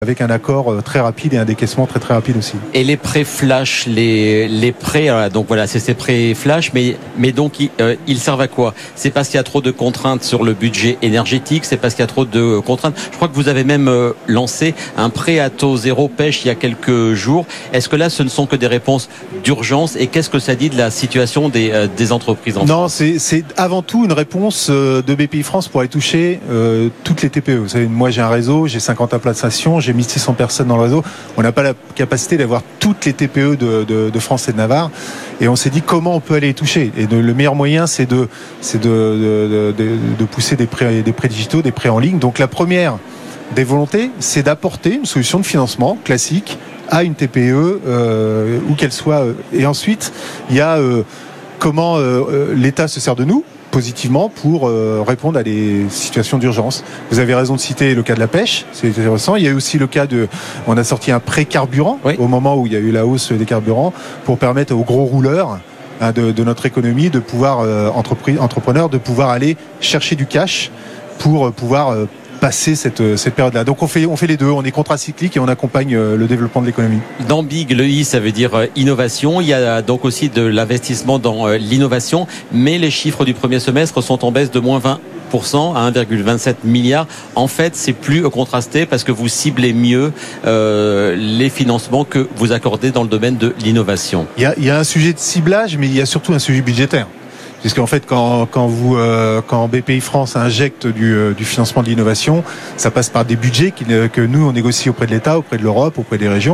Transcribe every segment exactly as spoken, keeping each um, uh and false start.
avec un accord très rapide et un décaissement très très rapide aussi. Et les prêts flash, les, les prêts, donc voilà, c'est ces prêts flash, mais, mais donc ils, euh, ils servent à quoi? C'est parce qu'il y a trop de contraintes sur le budget énergétique, c'est parce qu'il y a trop de contraintes. Je crois que vous avez même euh, lancé un prêt à taux zéro pêche il y a quelques jours. Est-ce que là, ce ne sont que des réponses d'urgence? Et qu'est-ce que ça dit de la situation des, euh, des entreprises en Non, France? c'est, c'est avant tout une réponse de B P I France pour aller toucher euh, toutes les T P E. Vous savez, moi j'ai un réseau, j'ai cinquante implantations, j'ai mille six cents personnes dans le réseau. On n'a pas la capacité d'avoir toutes les T P E de, de, de France et de Navarre. Et on s'est dit comment on peut aller les toucher. Et de, le meilleur moyen, c'est de, c'est de, de, de, de pousser des prêts, des prêts digitaux, des prêts en ligne. Donc la première des volontés, c'est d'apporter une solution de financement classique à une T P E, euh, où qu'elle soit. Et ensuite, il y a euh, comment euh, l'État se sert de nous positivement pour euh, répondre à des situations d'urgence. Vous avez raison de citer le cas de la pêche, c'est intéressant. Il y a aussi le cas de, on a sorti un prêt carburant, oui, au moment où il y a eu la hausse des carburants, pour permettre aux gros rouleurs hein, de, de notre économie de pouvoir, euh, entrepris, entrepreneurs, de pouvoir aller chercher du cash pour euh, pouvoir euh, passer cette, cette période-là. Donc on fait, on fait les deux, on est contracyclique et on accompagne le développement de l'économie. Dans Big, le I, ça veut dire innovation. Il y a donc aussi de l'investissement dans l'innovation, mais les chiffres du premier semestre sont en baisse de moins vingt pour cent à un virgule vingt-sept milliard. En fait, c'est plus contrasté parce que vous ciblez mieux euh, les financements que vous accordez dans le domaine de l'innovation. Il y a, il y a un sujet de ciblage, mais il y a surtout un sujet budgétaire. Puisqu'en fait, quand, quand, vous, euh, quand B P I France injecte du, euh, du financement de l'innovation, ça passe par des budgets qui, que nous, on négocie auprès de l'État, auprès de l'Europe, auprès des régions.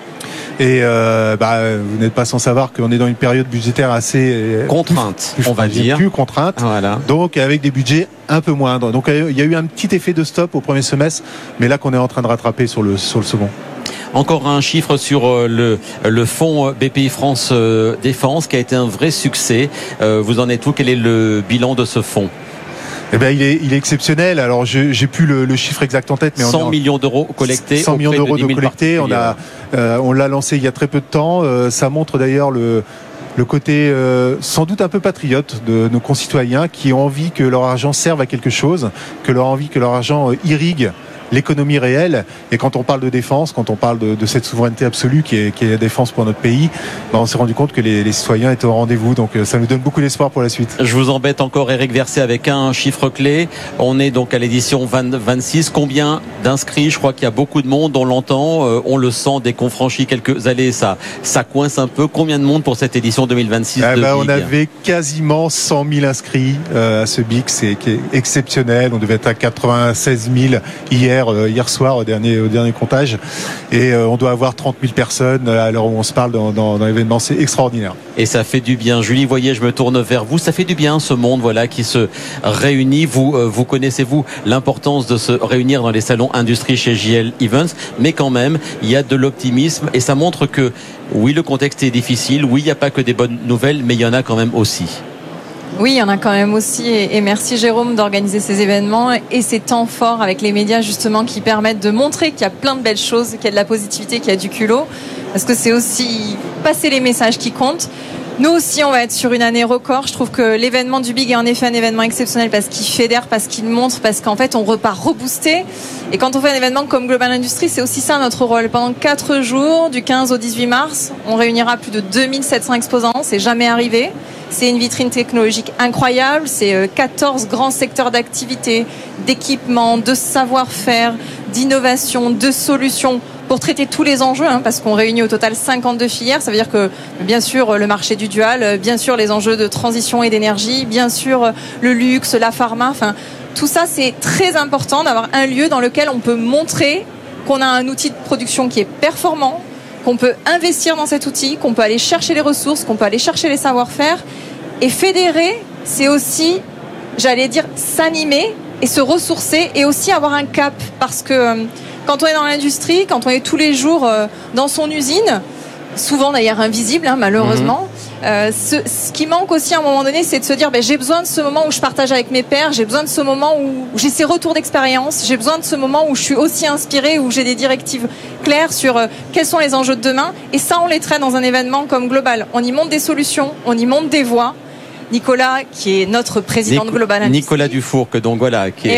Et euh, bah, vous n'êtes pas sans savoir qu'on est dans une période budgétaire assez contrainte, plus, plus, on va dire, plus contrainte. Voilà. Donc avec des budgets un peu moindres. Donc il y a eu un petit effet de stop au premier semestre, mais là qu'on est en train de rattraper sur le sur le second. Encore un chiffre sur le, le fonds B P I France Défense qui a été un vrai succès. Vous en êtes où? Quel est le bilan de ce fonds? Eh ben, il est, il est exceptionnel. Alors, je, j'ai plus le, le chiffre exact en tête, mais on cent est en... millions d'euros collectés. cent millions d'euros de, de collectés. On a, euh, on l'a lancé il y a très peu de temps. Euh, ça montre d'ailleurs le, le côté euh, sans doute un peu patriote de nos concitoyens qui ont envie que leur argent serve à quelque chose, que leur envie que leur argent euh, irrigue l'économie réelle. Et quand on parle de défense, quand on parle de, de cette souveraineté absolue qui est, qui est la défense pour notre pays, ben on s'est rendu compte que les, les citoyens étaient au rendez-vous. Donc ça nous donne beaucoup d'espoir pour la suite. Je vous embête encore, Eric Verset, avec un chiffre clé. On est donc à l'édition vingt vingt-six. Combien d'inscrits? Je crois qu'il y a beaucoup de monde, on l'entend, euh, on le sent dès qu'on franchit quelques allées, ça, ça coince un peu. Combien de monde pour cette édition deux mille vingt-six eh de ben, Big? On avait quasiment cent mille inscrits euh, à ce Big, c'est qui est exceptionnel. On devait être à quatre-vingt-seize mille hier. hier soir au dernier, au dernier comptage et euh, on doit avoir trente mille personnes à l'heure où on se parle dans, dans, dans l'événement. C'est extraordinaire et ça fait du bien. Julie Voyer, je me tourne vers vous. Ça fait du bien ce monde voilà qui se réunit. Vous, euh, vous connaissez-vous l'importance de se réunir dans les salons industrie chez J L Events, mais quand même il y a de l'optimisme et ça montre que oui, le contexte est difficile, oui, il n'y a pas que des bonnes nouvelles, mais il y en a quand même aussi. Oui, il y en a quand même aussi et merci Jérôme d'organiser ces événements et ces temps forts avec les médias justement qui permettent de montrer qu'il y a plein de belles choses, qu'il y a de la positivité, qu'il y a du culot, parce que c'est aussi passer les messages qui comptent. Nous aussi, on va être sur une année record. Je trouve que l'événement du Big est en effet un événement exceptionnel parce qu'il fédère, parce qu'il montre, parce qu'en fait, on repart reboosté. Et quand on fait un événement comme Global Industries, c'est aussi ça notre rôle. Pendant quatre jours, du quinze au dix-huit mars, on réunira plus de deux mille sept cents exposants. C'est jamais arrivé. C'est une vitrine technologique incroyable. C'est quatorze grands secteurs d'activité, d'équipement, de savoir-faire, d'innovation, de solutions pour traiter tous les enjeux, hein, parce qu'on réunit au total cinquante-deux filières. Ça veut dire que, bien sûr, le marché du dual, bien sûr, les enjeux de transition et d'énergie, bien sûr, le luxe, la pharma, enfin, tout ça, c'est très important d'avoir un lieu dans lequel on peut montrer qu'on a un outil de production qui est performant, qu'on peut investir dans cet outil, qu'on peut aller chercher les ressources, qu'on peut aller chercher les savoir-faire. Et fédérer, c'est aussi, j'allais dire, s'animer et se ressourcer et aussi avoir un cap, parce que quand on est dans l'industrie, quand on est tous les jours euh, dans son usine, souvent d'ailleurs invisible, hein, malheureusement, mmh. euh, ce, ce qui manque aussi à un moment donné, c'est de se dire ben, j'ai besoin de ce moment où je partage avec mes pairs, j'ai besoin de ce moment où, où j'ai ces retours d'expérience, j'ai besoin de ce moment où je suis aussi inspirée, où j'ai des directives claires sur euh, quels sont les enjeux de demain. Et ça, on les traite dans un événement comme Global. On y monte des solutions, on y monte des voix. Nicolas, qui est notre président Nic- de Global Industries. Nicolas Dufour, que donc voilà, qui est, eh oui.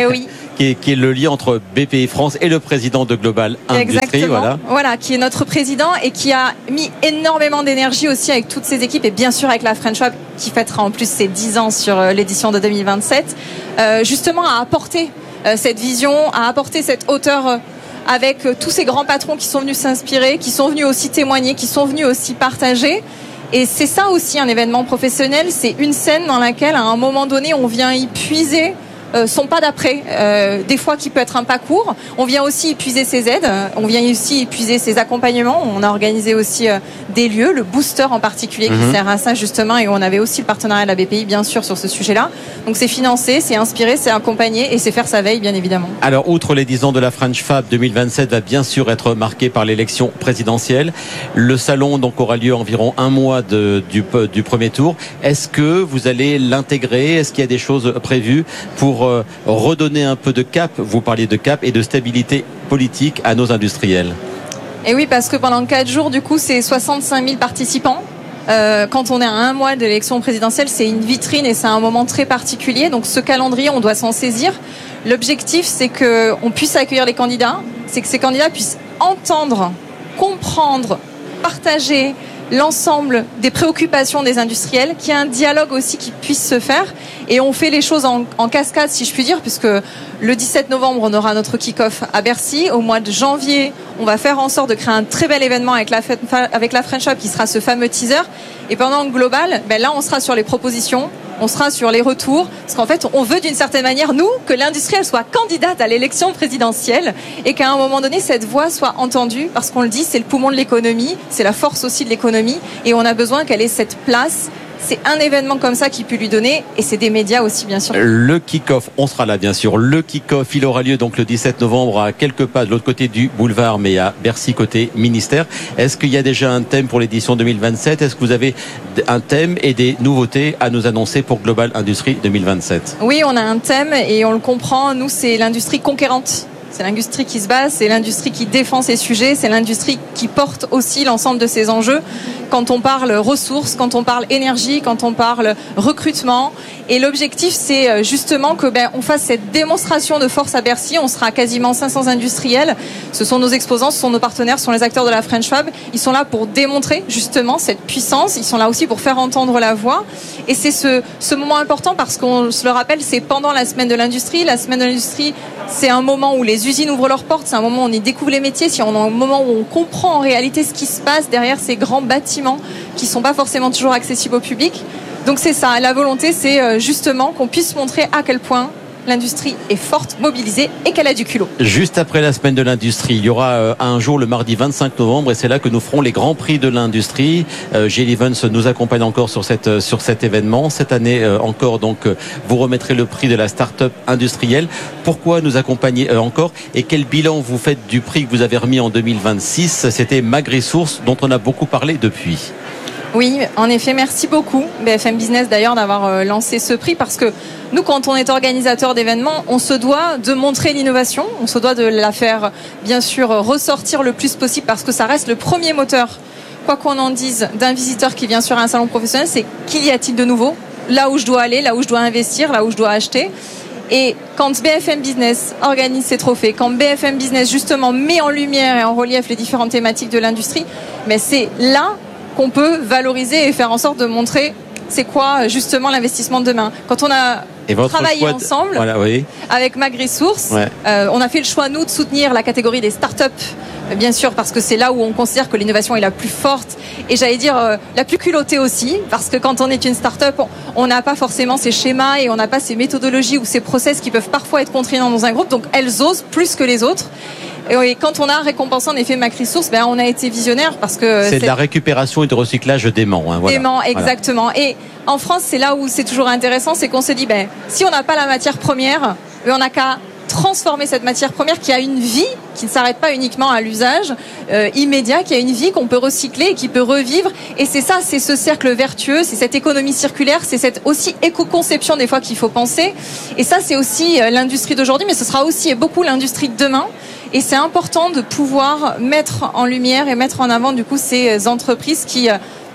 qui est, qui est le lien entre B P I France et le président de Global Industrie. Exactement. Voilà. Voilà, qui est notre président et qui a mis énormément d'énergie aussi avec toutes ses équipes et bien sûr avec la French Fab qui fêtera en plus ses dix ans sur l'édition de deux mille vingt-sept, euh, justement à apporter euh, cette vision, à apporter cette hauteur euh, avec euh, tous ces grands patrons qui sont venus s'inspirer, qui sont venus aussi témoigner, qui sont venus aussi partager. Et c'est ça aussi un événement professionnel, c'est une scène dans laquelle à un moment donné on vient y puiser euh, son pas d'après, euh, des fois qui peut être un pas court. On vient aussi épuiser ses aides, on vient aussi épuiser ses accompagnements. On a organisé aussi euh, des lieux, le booster en particulier qui mmh. sert à ça justement, et on avait aussi le partenariat de la B P I bien sûr sur ce sujet-là. Donc c'est financé, c'est inspiré, c'est accompagné et c'est faire sa veille bien évidemment. Alors outre les dix ans de la French Fab, deux mille vingt-sept va bien sûr être marqué par l'élection présidentielle. Le salon donc aura lieu environ un mois de, du, du premier tour. Est-ce que vous allez l'intégrer? Est-ce qu'il y a des choses prévues pour euh, redonner un peu de cap? Vous parliez de cap et de stabilité politique à nos industriels. Et oui, parce que pendant quatre jours, du coup, c'est soixante-cinq mille participants. Euh, quand on est à un mois de l'élection présidentielle, c'est une vitrine et c'est un moment très particulier. Donc ce calendrier, on doit s'en saisir. L'objectif, c'est qu'on puisse accueillir les candidats, c'est que ces candidats puissent entendre, comprendre, partager l'ensemble des préoccupations des industriels, qu'il y ait un dialogue aussi qui puisse se faire. Et on fait les choses en, en cascade, si je puis dire, puisque le dix-sept novembre, on aura notre kick-off à Bercy. Au mois de janvier, on va faire en sorte de créer un très bel événement avec la, avec la French Fab qui sera ce fameux teaser. Et pendant le global, ben là, on sera sur les propositions, on sera sur les retours, parce qu'en fait, on veut d'une certaine manière, nous, que l'industriel soit candidate à l'élection présidentielle et qu'à un moment donné, cette voix soit entendue, parce qu'on le dit, c'est le poumon de l'économie, c'est la force aussi de l'économie, et on a besoin qu'elle ait cette place. C'est un événement comme ça qui peut lui donner, et c'est des médias aussi, bien sûr. Le kick-off, on sera là, bien sûr. Le kick-off, il aura lieu donc le dix-sept novembre à quelques pas de l'autre côté du boulevard, mais à Bercy, côté ministère. Est-ce qu'il y a déjà un thème pour l'édition deux mille vingt-sept? Est-ce que vous avez un thème et des nouveautés à nous annoncer pour Global Industrie deux mille vingt-sept? Oui, on a un thème et on le comprend. Nous, c'est l'industrie conquérante. C'est l'industrie qui se bat, c'est l'industrie qui défend ses sujets, c'est l'industrie qui porte aussi l'ensemble de ses enjeux. Quand on parle ressources, quand on parle énergie, quand on parle recrutement. Et l'objectif, c'est justement que ben, on fasse cette démonstration de force à Bercy. On sera quasiment cinq cents industriels. Ce sont nos exposants, ce sont nos partenaires, ce sont les acteurs de la French Fab. Ils sont là pour démontrer justement cette puissance. Ils sont là aussi pour faire entendre la voix. Et c'est ce, ce moment important parce qu'on se le rappelle, c'est pendant la semaine de l'industrie. La semaine de l'industrie, c'est un moment où les usines ouvrent leurs portes, c'est un moment où on y découvre les métiers, c'est un moment où on comprend en réalité ce qui se passe derrière ces grands bâtiments qui ne sont pas forcément toujours accessibles au public. Donc c'est ça, la volonté, c'est justement qu'on puisse montrer à quel point l'industrie est forte, mobilisée et qu'elle a du culot. Juste après la semaine de l'industrie, il y aura un jour le mardi vingt-cinq novembre et c'est là que nous ferons les grands prix de l'industrie. Euh, Jill Evans nous accompagne encore sur cette sur cet événement. Cette année euh, encore, donc euh, vous remettrez le prix de la start-up industrielle. Pourquoi nous accompagner euh, encore et quel bilan vous faites du prix que vous avez remis en deux mille vingt-six? C'était MagResource dont on a beaucoup parlé depuis. Oui, en effet, merci beaucoup B F M Business d'ailleurs d'avoir lancé ce prix parce que nous, quand on est organisateur d'événements, on se doit de montrer l'innovation, on se doit de la faire bien sûr ressortir le plus possible parce que ça reste le premier moteur, quoi qu'on en dise, d'un visiteur qui vient sur un salon professionnel, c'est qu'il y a-t-il de nouveau, là où je dois aller, là où je dois investir, là où je dois acheter. Et quand B F M Business organise ces trophées, quand B F M Business justement met en lumière et en relief les différentes thématiques de l'industrie, mais c'est là qu'on peut valoriser et faire en sorte de montrer c'est quoi justement l'investissement de demain. Quand on a travaillé de... ensemble voilà, oui. avec MagResource, ouais. euh, on a fait le choix nous de soutenir la catégorie des startups, bien sûr parce que c'est là où on considère que l'innovation est la plus forte et j'allais dire euh, la plus culottée aussi parce que quand on est une startup, on n'a pas forcément ces schémas et on n'a pas ces méthodologies ou ces process qui peuvent parfois être contraignants dans un groupe, donc elles osent plus que les autres. Et quand on a récompensé en effet MagResource, ben on a été visionnaire parce que c'est de la récupération et de recyclage d'aimants. Hein, voilà. D'aimants, exactement. Voilà. Et en France, c'est là où c'est toujours intéressant, c'est qu'on se dit, ben si on n'a pas la matière première, ben, on n'a qu'à transformer cette matière première qui a une vie, qui ne s'arrête pas uniquement à l'usage euh, immédiat, qui a une vie qu'on peut recycler et qui peut revivre. Et c'est ça, c'est ce cercle vertueux, c'est cette économie circulaire, c'est cette aussi éco-conception des fois qu'il faut penser. Et ça, c'est aussi euh, l'industrie d'aujourd'hui, mais ce sera aussi et beaucoup l'industrie de demain. Et c'est important de pouvoir mettre en lumière et mettre en avant du coup ces entreprises qui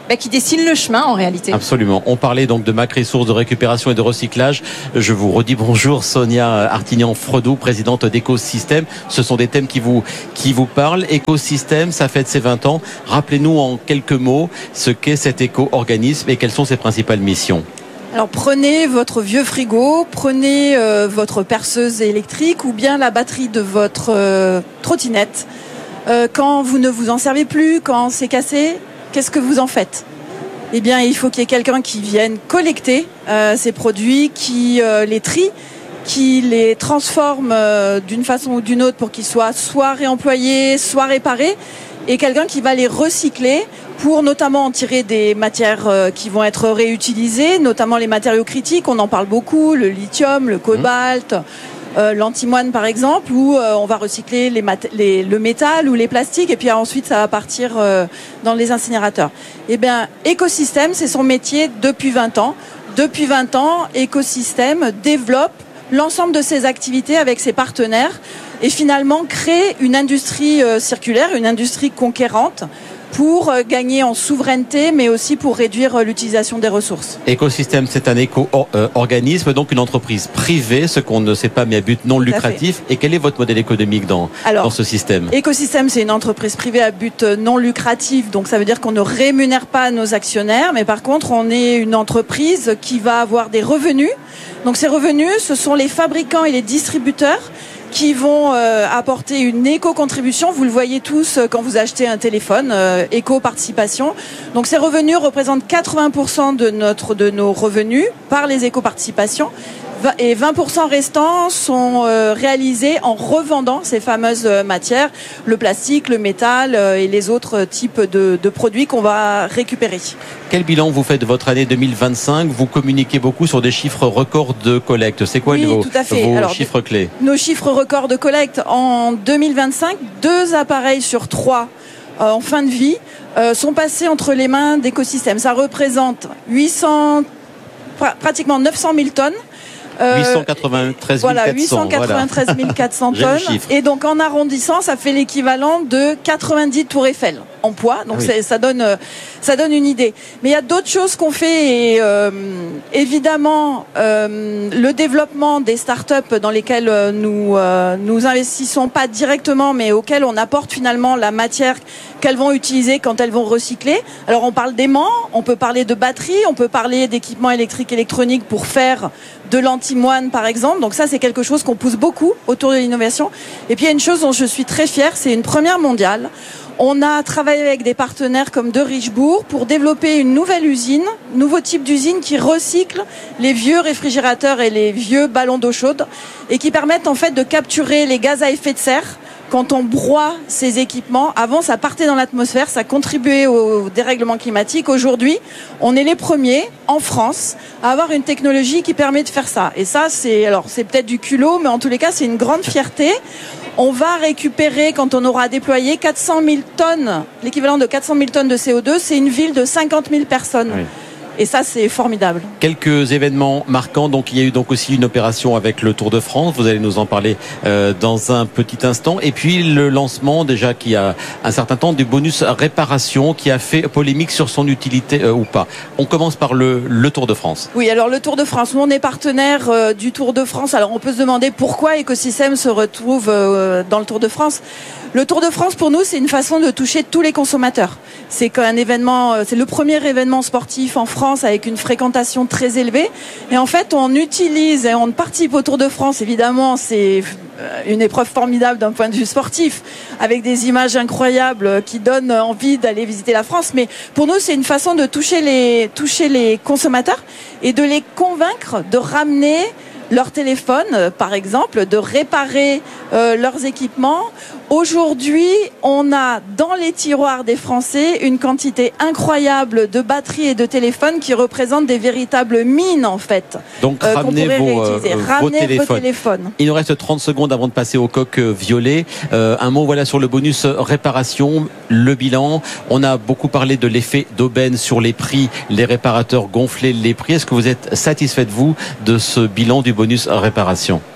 bah, qui dessine le chemin en réalité. Absolument. On parlait donc de macro-ressources, de récupération et de recyclage. Je vous redis bonjour Sonia Artignan-Fredou, présidente d'Écosystème. Ce sont des thèmes qui vous, qui vous parlent. Écosystème, ça fête ses vingt ans. Rappelez-nous en quelques mots ce qu'est cet éco-organisme et quelles sont ses principales missions. Alors prenez votre vieux frigo, prenez euh, votre perceuse électrique ou bien la batterie de votre euh, trottinette. Euh, quand vous ne vous en servez plus, quand c'est cassé, qu'est-ce que vous en faites ? Eh bien, il faut qu'il y ait quelqu'un qui vienne collecter euh, ces produits, qui euh, les trie, qui les transforme euh, d'une façon ou d'une autre pour qu'ils soient soit réemployés, soit réparés, et quelqu'un qui va les recycler pour notamment en tirer des matières euh, qui vont être réutilisées, notamment les matériaux critiques, on en parle beaucoup, le lithium, le cobalt, mmh. euh, l'antimoine par exemple, où euh, on va recycler les mat- les, le métal ou les plastiques, et puis ensuite ça va partir euh, dans les incinérateurs. Eh bien, Écosystème, c'est son métier depuis vingt ans. Depuis vingt ans, Écosystème développe l'ensemble de ses activités avec ses partenaires et finalement crée une industrie euh, circulaire, une industrie conquérante, pour gagner en souveraineté, mais aussi pour réduire l'utilisation des ressources. Écosystème, c'est un éco-organisme, donc une entreprise privée, ce qu'on ne sait pas, mais à but non lucratif. Et quel est votre modèle économique dans, Alors, dans ce système ? Écosystème, c'est une entreprise privée à but non lucratif, donc ça veut dire qu'on ne rémunère pas nos actionnaires, mais par contre, on est une entreprise qui va avoir des revenus. Donc ces revenus, ce sont les fabricants et les distributeurs qui vont euh, apporter une éco-contribution. Vous le voyez tous euh, quand vous achetez un téléphone, euh, éco-participation. Donc ces revenus représentent quatre-vingts pour cent de, notre, de nos revenus par les éco-participations. Et vingt pour cent restants sont euh, réalisés en revendant ces fameuses matières, le plastique, le métal euh, et les autres types de, de produits qu'on va récupérer. Quel bilan vous faites de votre année deux mille vingt-cinq ? Vous communiquez beaucoup sur des chiffres records de collecte. C'est quoi oui, vos, tout à fait. vos Alors, chiffres clés ? Nos chiffres records de collecte en deux mille vingt-cinq, deux appareils sur trois euh, en fin de vie euh, sont passés entre les mains d'Écosystème. Ça représente huit cents, pr- pratiquement neuf cent mille tonnes. Euh, huit cent quatre-vingt-treize mille quatre cents. Voilà, huit cent quatre-vingt-treize mille quatre cents tonnes. Et donc en arrondissant, ça fait l'équivalent de quatre-vingt-dix tours Eiffel en poids. Donc oui. ça donne, ça donne une idée. Mais il y a d'autres choses qu'on fait. Et euh, évidemment, euh, le développement des startups dans lesquelles nous euh, nous investissons pas directement, mais auxquelles on apporte finalement la matière qu'elles vont utiliser quand elles vont recycler. Alors on parle d'aimants, on peut parler de batteries, on peut parler d'équipements électriques électroniques pour faire de l'antimoine par exemple. Donc ça c'est quelque chose qu'on pousse beaucoup autour de l'innovation. Et puis il y a une chose dont je suis très fière, c'est une première mondiale. On a travaillé avec des partenaires comme de Richebourg pour développer une nouvelle usine, nouveau type d'usine qui recycle les vieux réfrigérateurs et les vieux ballons d'eau chaude et qui permettent en fait de capturer les gaz à effet de serre. Quand on broie ces équipements, avant ça partait dans l'atmosphère, ça contribuait au dérèglement climatique. Aujourd'hui, on est les premiers en France à avoir une technologie qui permet de faire ça. Et ça, c'est alors c'est peut-être du culot, mais en tous les cas, c'est une grande fierté. On va récupérer, quand on aura déployé quatre cent mille tonnes, l'équivalent de quatre cent mille tonnes de C O deux, c'est une ville de cinquante mille personnes. Oui. Et ça, c'est formidable. Quelques événements marquants. Donc, il y a eu donc aussi une opération avec le Tour de France. Vous allez nous en parler euh, dans un petit instant. Et puis, le lancement, déjà, qui a un certain temps, du bonus réparation, qui a fait polémique sur son utilité euh, ou pas. On commence par le, le Tour de France. Oui, alors le Tour de France. Nous, on est partenaire euh, du Tour de France. Alors, on peut se demander pourquoi Écosystème se retrouve euh, dans le Tour de France. Le Tour de France, pour nous, c'est une façon de toucher tous les consommateurs. C'est un événement, c'est le premier événement sportif en France avec une fréquentation très élevée. Et en fait, on utilise et on participe au Tour de France. Évidemment, c'est une épreuve formidable d'un point de vue sportif, avec des images incroyables qui donnent envie d'aller visiter la France. Mais pour nous, c'est une façon de toucher les, toucher les consommateurs et de les convaincre de ramener leur téléphone, par exemple, de réparer euh, leurs équipements. Aujourd'hui, on a dans les tiroirs des Français une quantité incroyable de batteries et de téléphones qui représentent des véritables mines, en fait. Donc, euh, ramenez, vos, euh, ramenez vos, téléphones. vos téléphones. Il nous reste trente secondes avant de passer au coq violet. Euh, un mot voilà, sur le bonus réparation, le bilan. On a beaucoup parlé de l'effet d'aubaine sur les prix. Les réparateurs gonflaient les prix. Est-ce que vous êtes satisfait, vous, de ce bilan du bonus réparation ?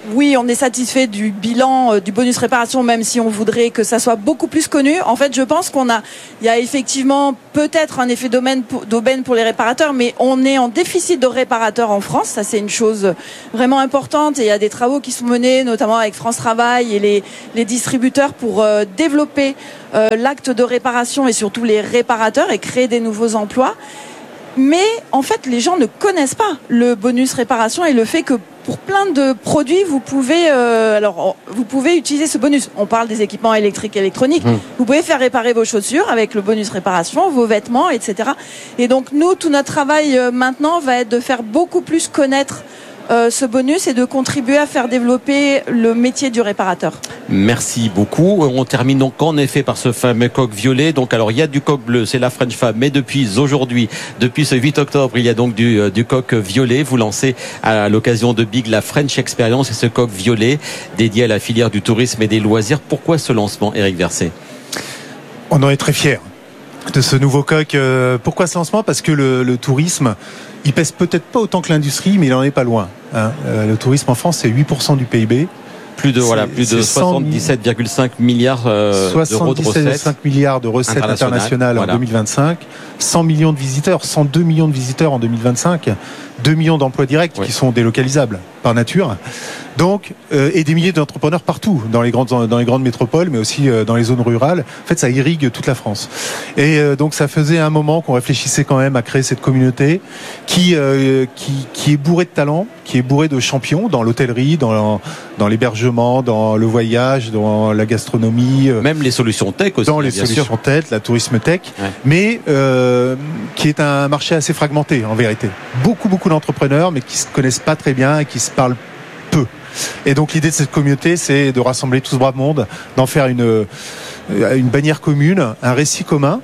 oui, on est satisfait du bilan euh, du bonus réparation, même si on voudrait que ça soit beaucoup plus connu. En fait, je pense qu'on a, il y a effectivement peut-être un effet d'aubaine pour, d'aubaine pour les réparateurs, mais on est en déficit de réparateurs en France. Ça, c'est une chose vraiment importante. Et il y a des travaux qui sont menés, notamment avec France Travail et les, les distributeurs, pour euh, développer euh, l'acte de réparation et surtout les réparateurs et créer des nouveaux emplois. Mais en fait, les gens ne connaissent pas le bonus réparation et le fait que pour plein de produits, vous pouvez, euh, alors, vous pouvez utiliser ce bonus. On parle des équipements électriques, électroniques. Mmh. Vous pouvez faire réparer vos chaussures avec le bonus réparation, vos vêtements, et cetera. Et donc, nous, tout notre travail euh, maintenant va être de faire beaucoup plus connaître Euh, ce bonus et de contribuer à faire développer le métier du réparateur. Merci beaucoup. On termine donc en effet par ce fameux coq violet. Donc alors il y a du coq bleu, c'est la French Fab, mais depuis aujourd'hui, depuis ce huit octobre, il y a donc du, du coq violet. Vous lancez à l'occasion de Big la French Experience et ce coq violet dédié à la filière du tourisme et des loisirs. Pourquoi ce lancement, Éric Verset ? On en est très fiers de ce nouveau coq. Pourquoi ce lancement ? Parce que le, le tourisme, il pèse peut-être pas autant que l'industrie, mais il en est pas loin. Hein. Le tourisme en France, c'est huit pour cent du P I B. Plus de, voilà, plus de soixante-dix-sept virgule cinq milliards euh, d'euros de recettes. soixante-dix-sept virgule cinq milliards de recettes internationales, internationales voilà. En deux mille vingt-cinq. cent millions de visiteurs, cent deux millions de visiteurs en deux mille vingt-cinq. deux millions d'emplois directs oui. qui sont délocalisables par nature. Donc, euh, et des milliers d'entrepreneurs partout, dans les grandes, dans les grandes métropoles, mais aussi euh, dans les zones rurales. En fait, ça irrigue toute la France. Et euh, donc, ça faisait un moment qu'on réfléchissait quand même à créer cette communauté qui, euh, qui, qui est bourrée de talents, qui est bourrée de champions dans l'hôtellerie, dans, dans l'hébergement, dans le voyage, dans la gastronomie. Euh, même les solutions tech aussi. Dans les bien solutions sûr. tech, la tourisme tech. Ouais. Mais euh, qui est un marché assez fragmenté, en vérité. Beaucoup, beaucoup d'entrepreneurs, mais qui se connaissent pas très bien et qui se parlent peu. Et donc l'idée de cette communauté, c'est de rassembler tout ce brave monde, d'en faire une, une bannière commune, un récit commun,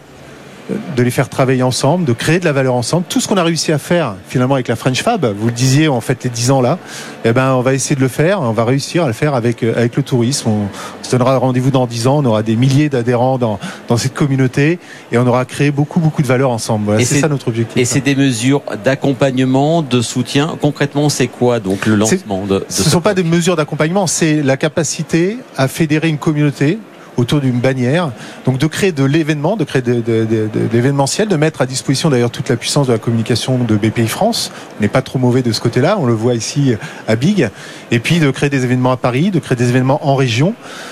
de les faire travailler ensemble, de créer de la valeur ensemble. Tout ce qu'on a réussi à faire finalement avec la French Fab, vous le disiez, en fait les dix ans là, eh ben on va essayer de le faire, on va réussir à le faire avec avec le tourisme. On se donnera rendez-vous dans dix ans, on aura des milliers d'adhérents dans dans cette communauté et on aura créé beaucoup beaucoup de valeur ensemble. Voilà, c'est, c'est ça notre objectif. Et c'est des mesures d'accompagnement, de soutien. Concrètement, c'est quoi donc le lancement de, de Ce ne sont pas des mesures d'accompagnement, c'est la capacité à fédérer une communauté autour d'une bannière, donc de créer de l'événement, de créer de, de, de, de l'événementiel, de mettre à disposition d'ailleurs toute la puissance de la communication de B P I France. On n'est pas trop mauvais de ce côté-là, on le voit ici à Big, et puis de créer des événements à Paris, de créer des événements en région,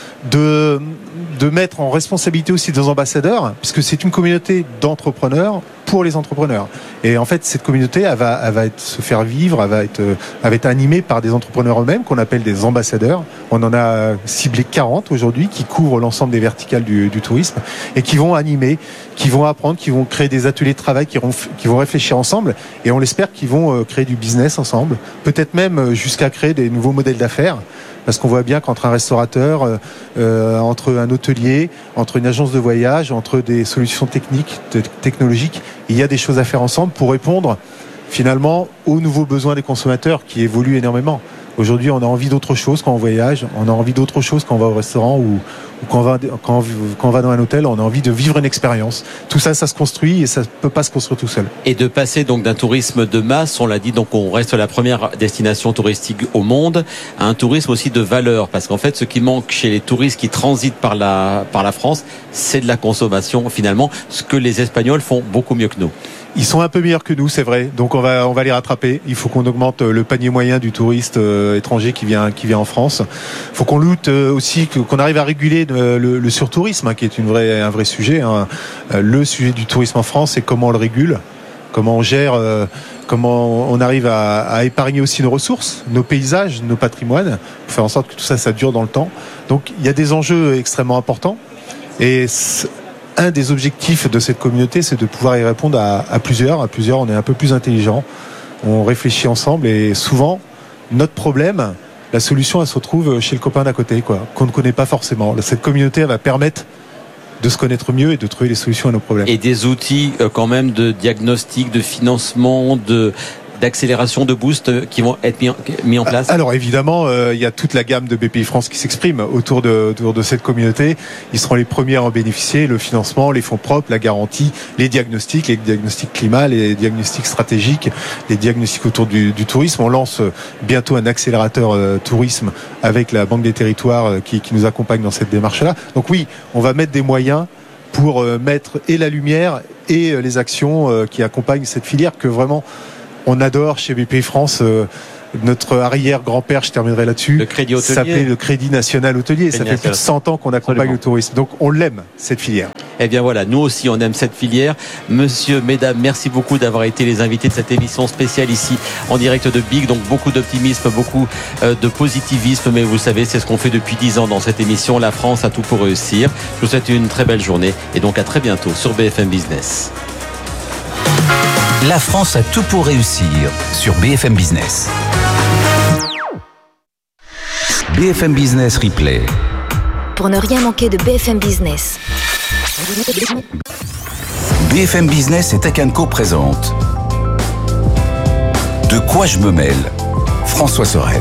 de, de mettre en responsabilité aussi des ambassadeurs, puisque c'est une communauté d'entrepreneurs pour les entrepreneurs. Et en fait, cette communauté, elle va, elle va être, se faire vivre, elle va être, elle va être animée par des entrepreneurs eux-mêmes, qu'on appelle des ambassadeurs. On en a ciblé quarante aujourd'hui, qui couvrent l'ensemble des verticales du, du tourisme, et qui vont animer, qui vont apprendre, qui vont créer des ateliers de travail, qui vont, qui vont réfléchir ensemble, et on l'espère qu'ils vont créer du business ensemble, peut-être même jusqu'à créer des nouveaux modèles d'affaires. Parce qu'on voit bien qu'entre un restaurateur, euh, entre un hôtelier, entre une agence de voyage, entre des solutions techniques, technologiques, il y a des choses à faire ensemble pour répondre finalement aux nouveaux besoins des consommateurs qui évoluent énormément. Aujourd'hui, on a envie d'autre chose quand on voyage, on a envie d'autre chose quand on va au restaurant ou, ou quand, on va, quand, on, quand on va dans un hôtel, on a envie de vivre une expérience. Tout ça, ça se construit et ça ne peut pas se construire tout seul. Et de passer donc d'un tourisme de masse, on l'a dit, donc on reste la première destination touristique au monde, à un tourisme aussi de valeur. Parce qu'en fait, ce qui manque chez les touristes qui transitent par la, par la France, c'est de la consommation finalement, ce que les Espagnols font beaucoup mieux que nous. Ils sont un peu meilleurs que nous, c'est vrai. Donc on va on va les rattraper. Il faut qu'on augmente le panier moyen du touriste euh, étranger qui vient qui vient en France. Il faut qu'on lutte euh, aussi qu'on arrive à réguler le, le, le surtourisme, hein, qui est une vraie un vrai sujet. Hein. Le sujet du tourisme en France, c'est comment on le régule, comment on gère, euh, comment on arrive à, à épargner aussi nos ressources, nos paysages, nos patrimoines, pour faire en sorte que tout ça ça dure dans le temps. Donc il y a des enjeux extrêmement importants et un des objectifs de cette communauté, c'est de pouvoir y répondre à, à plusieurs. À plusieurs, on est un peu plus intelligent. On réfléchit ensemble et souvent, notre problème, la solution, elle se retrouve chez le copain d'à côté, quoi, qu'on ne connaît pas forcément. Cette communauté, elle va permettre de se connaître mieux et de trouver les solutions à nos problèmes. Et des outils quand même de diagnostic, de financement, de d'accélération, de boost qui vont être mis en, mis en place? Alors évidemment, euh, il y a toute la gamme de B P I France qui s'exprime autour de, autour de cette communauté. Ils seront les premiers à en bénéficier, le financement, les fonds propres, la garantie, les diagnostics, les diagnostics climat, les diagnostics stratégiques, les diagnostics autour du, du tourisme. On lance bientôt un accélérateur euh, tourisme avec la Banque des Territoires euh, qui, qui nous accompagne dans cette démarche-là. Donc oui, on va mettre des moyens pour euh, mettre et la lumière et euh, les actions euh, qui accompagnent cette filière que vraiment on adore chez B P I France. Euh, notre arrière-grand-père, je terminerai là-dessus, le crédit hôtelier, s'appelait le Crédit National Hôtelier. Crédit Ça fait national. plus de cent ans qu'on accompagne Absolument. le tourisme. Donc on l'aime, cette filière. Eh bien voilà, nous aussi on aime cette filière. Monsieur, mesdames, merci beaucoup d'avoir été les invités de cette émission spéciale ici en direct de Big. Donc beaucoup d'optimisme, beaucoup euh, de positivisme, mais vous savez, c'est ce qu'on fait depuis dix ans dans cette émission. La France a tout pour réussir. Je vous souhaite une très belle journée et donc à très bientôt sur B F M Business. La France a tout pour réussir sur B F M Business. B F M Business Replay. Pour ne rien manquer de B F M Business. B F M Business et Tech and Co présente De quoi je me mêle? François Sorel.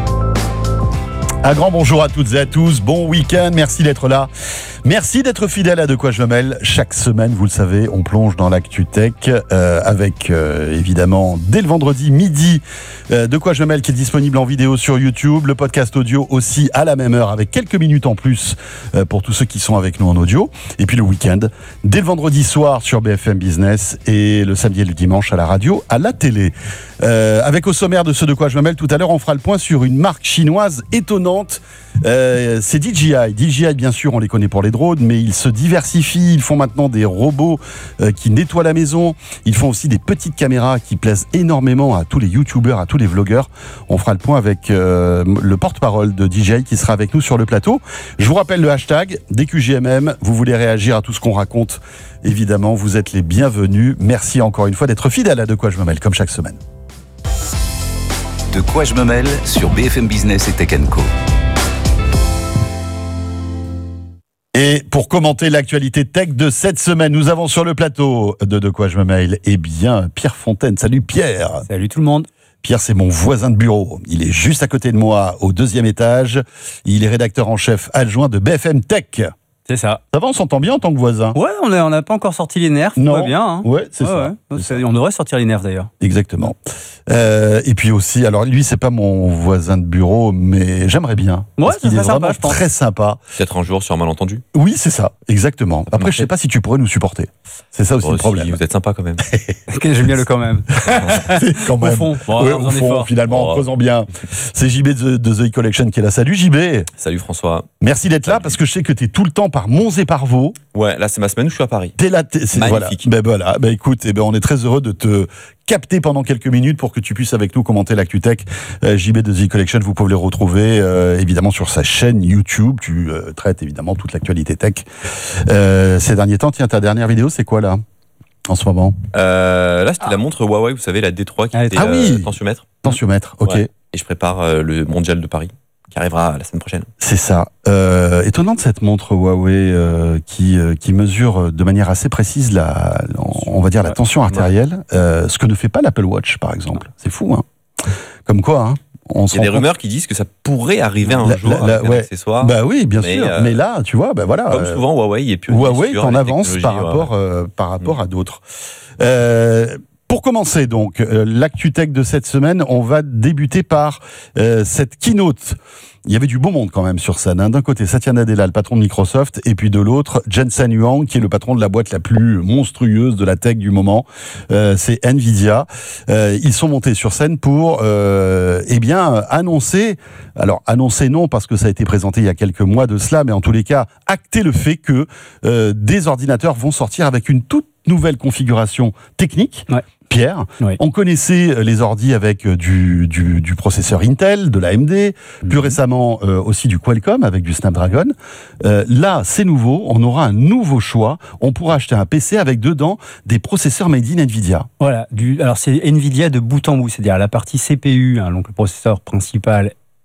Un grand bonjour à toutes et à tous, bon week-end, merci d'être là. Merci d'être fidèle à De quoi je me mêle. Chaque semaine, vous le savez, on plonge dans l'actu tech euh, avec euh, évidemment dès le vendredi midi euh, De quoi je me mêle qui est disponible en vidéo sur YouTube, le podcast audio aussi à la même heure avec quelques minutes en plus euh, pour tous ceux qui sont avec nous en audio. Et puis le week-end, dès le vendredi soir sur B F M Business et le samedi et le dimanche à la radio, à la télé. Euh, avec au sommaire de ce De quoi je me mêle, tout à l'heure, on fera le point sur une marque chinoise étonnante. Euh, c'est D J I. D J I, bien sûr, on les connaît pour les drones, mais ils se diversifient. Ils font maintenant des robots euh, qui nettoient la maison. Ils font aussi des petites caméras qui plaisent énormément à tous les youtubeurs, à tous les vlogueurs. On fera le point avec euh, le porte-parole de D J I qui sera avec nous sur le plateau. Je vous rappelle le hashtag D Q J M M. Vous voulez réagir à tout ce qu'on raconte? Évidemment, vous êtes les bienvenus. Merci encore une fois d'être fidèles à De quoi je me mêle, comme chaque semaine. De quoi je me mêle sur B F M Business et Tech and Co. Et pour commenter l'actualité tech de cette semaine, nous avons sur le plateau de De quoi je me mêle, eh bien, Pierre Fontaine. Salut Pierre. Salut tout le monde. Pierre, c'est mon voisin de bureau. Il est juste à côté de moi, au deuxième étage. Il est rédacteur en chef adjoint de B F M Tech. C'est ça. Ça va, on s'entend bien en tant que voisin? Ouais, on n'a on a pas encore sorti les nerfs, non. Tout va bien. Hein. Ouais, c'est ouais, ça. Ouais. C'est C'est, ça. on devrait sortir les nerfs d'ailleurs. Exactement. Euh, et puis aussi, alors lui, c'est pas mon voisin de bureau, mais j'aimerais bien. Ouais, parce qu'il ça est serait vraiment sympa, je pense. très sympa. Peut-être un jour sur un malentendu. Oui, c'est ça, exactement. Après, je sais pas si tu pourrais nous supporter. C'est ça aussi Oh, le problème. Si, vous êtes sympa quand même. J'aime bien le quand même. Quand même. Au fond, bon, Ouais, on au en est fond, fort. finalement, Oh. en creusant bien. C'est J B de, de The E-Collection qui est là. Salut J B. Salut François. Merci d'être là parce que je sais que tu es tout le temps par Mons et par Vaux. Ouais, là c'est ma semaine où je suis à Paris. T'es là, t'es, c'est, Magnifique. Voilà. Ben voilà. Ben écoute, eh ben on est très heureux de te capter pendant quelques minutes pour que tu puisses avec nous commenter l'actu tech. Euh, J B de The E-Collection, vous pouvez le retrouver euh, évidemment sur sa chaîne YouTube. Tu euh, traites évidemment toute l'actualité tech. Euh, ces derniers temps, tiens, ta dernière vidéo, c'est quoi là en ce moment? Euh, là c'était la montre Huawei, vous savez, la D trois qui Ah, était ah oui. euh, tensiomètre. Tensiomètre, ok. Ouais. Et je prépare euh, le mondial de Paris qui arrivera la semaine prochaine. C'est ça. Euh, étonnante cette montre Huawei euh, qui euh, qui mesure de manière assez précise la, on va dire la tension artérielle, euh, ce que ne fait pas l'Apple Watch par exemple. C'est fou, hein. Comme quoi, hein. On se Il y a des rend compte- rumeurs qui disent que ça pourrait arriver un La- jour la- la- avec un ouais. accessoire. Bah oui, bien Mais, sûr. euh, Mais là, tu vois, bah voilà. Comme euh, souvent, Huawei est pionnier Huawei est sur en les avance par technologies, rapport, ouais. euh, par rapport à d'autres. Euh, pour commencer donc, euh, l'actu tech de cette semaine, on va débuter par euh, cette keynote. Il y avait du beau monde quand même sur scène. Hein. D'un côté, Satya Nadella, le patron de Microsoft, et puis de l'autre, Jensen Huang, qui est le patron de la boîte la plus monstrueuse de la tech du moment. Euh, c'est Nvidia. Euh, ils sont montés sur scène pour, euh, eh bien, annoncer. Alors, annoncer non, parce que ça a été présenté il y a quelques mois de cela, mais en tous les cas, acter le fait que euh, des ordinateurs vont sortir avec une toute nouvelle configuration technique. Ouais. Pierre, Oui. on connaissait les ordis avec du, du, du processeur Intel, de l'A M D, plus Mhm. récemment euh, aussi du Qualcomm avec du Snapdragon. Euh, là, c'est nouveau, on aura un nouveau choix. On pourra acheter un P C avec dedans des processeurs made in Nvidia. Voilà. Du, alors c'est Nvidia de bout en bout, c'est-à-dire la partie C P U, hein, donc le processeur principal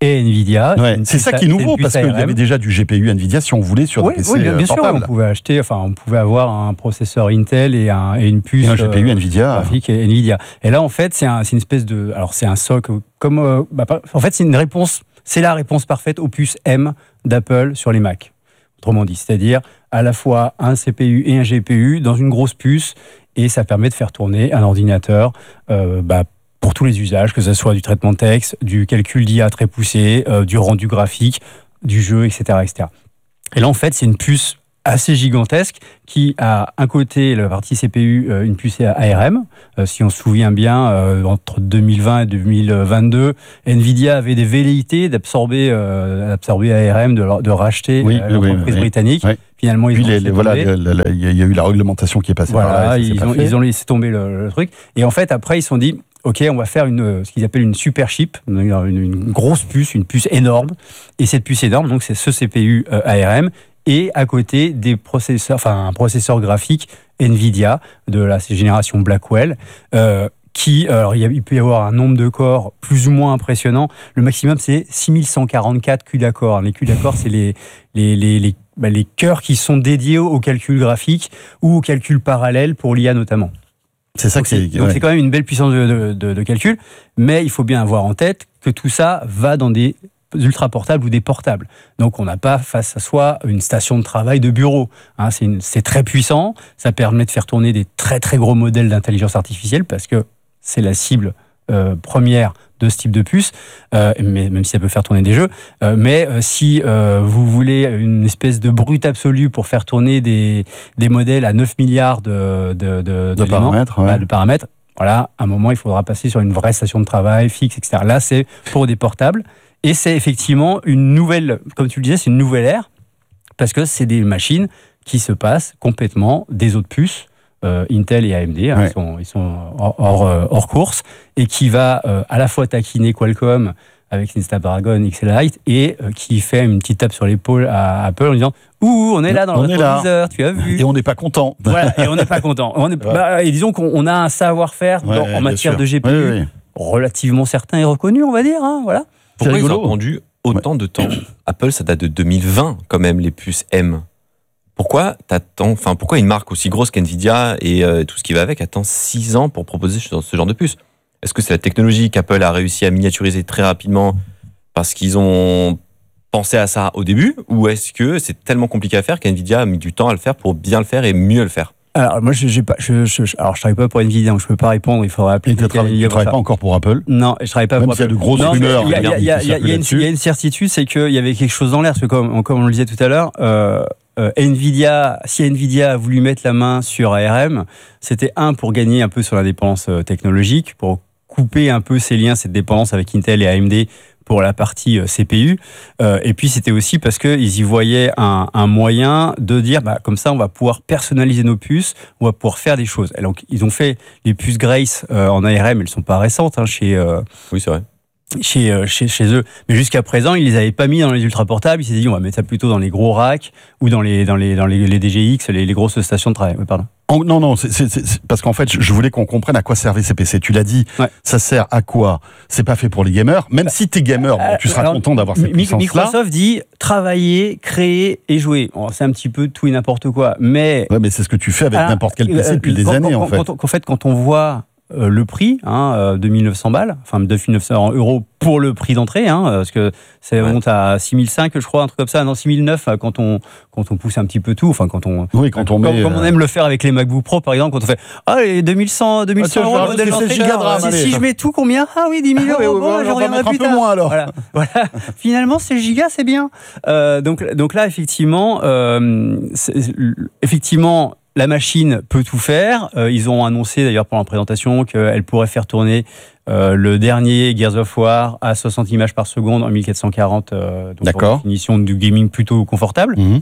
et Nvidia. Ouais, c'est ça qui est nouveau parce qu'il y avait déjà du G P U Nvidia si on voulait sur oui, des P C oui, bien, bien sûr, on pouvait acheter, enfin, on pouvait avoir un processeur Intel et, un, et une puce et un G P U euh, Nvidia. graphique et Nvidia. Et là, en fait, c'est, un, c'est une espèce de, alors c'est un socle comme, euh, bah, en fait, c'est une réponse, c'est la réponse parfaite aux puces M d'Apple sur les Mac. Autrement dit, c'est-à-dire à la fois un C P U et un G P U dans une grosse puce, et ça permet de faire tourner un ordinateur euh, bah, pour tous les usages, que ce soit du traitement de texte, du calcul d'I A très poussé, euh, du rendu graphique, du jeu, et cetera, et cetera. Et là, en fait, c'est une puce assez gigantesque qui a un côté, la partie C P U, euh, une puce A R M. Euh, si on se souvient bien, euh, entre deux mille vingt et deux mille vingt-deux, Nvidia avait des velléités d'absorber, euh, d'absorber A R M, de, de racheter oui, euh, l'entreprise oui, britannique. Oui. Finalement, ils Puis ont les, les, voilà, il y a eu la réglementation qui est passée voilà, par là. Ils ont, ils ont laissé tomber le, le truc. Et en fait, après, ils se sont dit, OK, on va faire une, ce qu'ils appellent une super chip, une, une grosse puce, une puce énorme. Et cette puce énorme, donc c'est ce C P U euh, A R M, et à côté des processeurs, enfin un processeur graphique Nvidia de la génération Blackwell. Euh, qui, alors il peut y avoir un nombre de corps plus ou moins impressionnant. Le maximum, c'est six mille cent quarante-quatre Q d'accord. Les Q d'accord, c'est les, les, les, les, bah, les cœurs qui sont dédiés au calcul graphique ou au calcul parallèle pour l'I A notamment. C'est ça donc que c'est. c'est, donc ouais. c'est quand même une belle puissance de, de, de, de calcul, mais il faut bien avoir en tête que tout ça va dans des ultra portables ou des portables. Donc on n'a pas face à soi une station de travail de bureau. Hein, c'est, une, c'est très puissant, ça permet de faire tourner des très très gros modèles d'intelligence artificielle parce que c'est la cible euh, première de ce type de puce, euh, mais, même si ça peut faire tourner des jeux. Euh, mais euh, si euh, vous voulez une espèce de brute absolue pour faire tourner des, des modèles à neuf milliards de, de, de, de paramètres, ouais. bah, de paramètres, voilà, à un moment, il faudra passer sur une vraie station de travail fixe, et cetera. Là, c'est pour des portables. Et c'est effectivement une nouvelle, comme tu le disais, c'est une nouvelle ère, parce que c'est des machines qui se passent complètement des autres puces, euh, Intel et A M D, hein, ouais. ils sont, ils sont hors, hors, hors course, et qui va euh, à la fois taquiner Qualcomm avec Snapdragon X Elite, et euh, qui fait une petite tape sur l'épaule à Apple en disant « Ouh, on est là dans le rétroviseur, tu as vu ?» Et on n'est pas content. Voilà, et on n'est pas content. On est, ouais. bah, et disons qu'on a un savoir-faire ouais, dans, en matière sûr. de G P U oui, oui. relativement certain et reconnu, on va dire, hein, voilà. Pourquoi ils ont attendu autant ouais. de temps ? Apple, ça date de deux mille vingt quand même, les puces M. Pourquoi t'attends, enfin, pourquoi une marque aussi grosse qu'Nvidia et euh, tout ce qui va avec attend six ans pour proposer ce, ce genre de puce ? Est-ce que c'est la technologie qu'Apple a réussi à miniaturiser très rapidement parce qu'ils ont pensé à ça au début ? Ou est-ce que c'est tellement compliqué à faire qu'Nvidia a mis du temps à le faire pour bien le faire et mieux le faire ? Alors moi je j'ai pas je, je alors je travaille pas pour Nvidia donc je peux pas répondre, il faudrait appeler. Tu ne travailles pas encore pour Apple ? Non, je travaille pas Même pour s'il Apple. y a de grosses rumeurs. Il y a, il y a, il y a, il y a, il y a, une, il y a une certitude, c'est qu'il y avait quelque chose dans l'air parce que comme, comme on le disait tout à l'heure, euh, euh, Nvidia, si Nvidia a voulu mettre la main sur A R M, c'était un pour gagner un peu sur l'indépendance technologique, pour couper un peu ces liens, cette dépendance avec Intel et A M D pour la partie C P U, euh, et puis c'était aussi parce qu'ils y voyaient un, un moyen de dire, bah, comme ça on va pouvoir personnaliser nos puces, on va pouvoir faire des choses. Et donc ils ont fait les puces Grace euh, en A R M, elles sont pas récentes hein, chez, euh, oui c'est vrai. Chez, euh, chez, chez eux, mais jusqu'à présent ils les avaient pas mis dans les ultra portables, ils s'étaient dit on va mettre ça plutôt dans les gros racks ou dans les, dans les, dans les, les D G X, les, les grosses stations de travail. Oui, pardon. En, non, non, c'est, c'est, c'est, parce qu'en fait, je voulais qu'on comprenne à quoi servaient ces P C. Tu l'as dit, ouais. Ça sert à quoi ? C'est pas fait pour les gamers. Même bah, si t'es gamer, bon, tu seras alors, content d'avoir cette puissance-là. Microsoft dit travailler, créer et jouer. Bon, c'est un petit peu tout et n'importe quoi, mais... Ouais, mais c'est ce que tu fais avec alors, n'importe quel P C euh, depuis des quand, années, quand, en fait. Quand, en fait, quand on voit euh, le prix, hein, euh, deux mille neuf cents balles, enfin deux mille neuf cents euros pour le prix d'entrée, hein, parce que ça ouais. monte à six mille cinq, je crois, un truc comme ça, non, six mille neuf quand on, quand on pousse un petit peu tout, enfin quand on... Oui, quand on comme, met... Comme on aime le faire avec les MacBook Pro, par exemple, quand on fait « Ah, les deux mille cent, deux mille cent euros, le modèle d'entrée, si, si je mets tout, combien ? Ah oui, dix mille euros, ah, oui, bon, j'en reviendrai plus tard. » Moins, alors. Voilà, voilà. Finalement, c'est giga, c'est bien. Euh, donc, donc là, effectivement, euh, effectivement, la machine peut tout faire. Euh, ils ont annoncé d'ailleurs pendant la présentation qu'elle pourrait faire tourner euh, le dernier Gears of War à soixante images par seconde en mille quatre cent quarante. Euh, donc D'accord. Une définition du gaming plutôt confortable. Mmh.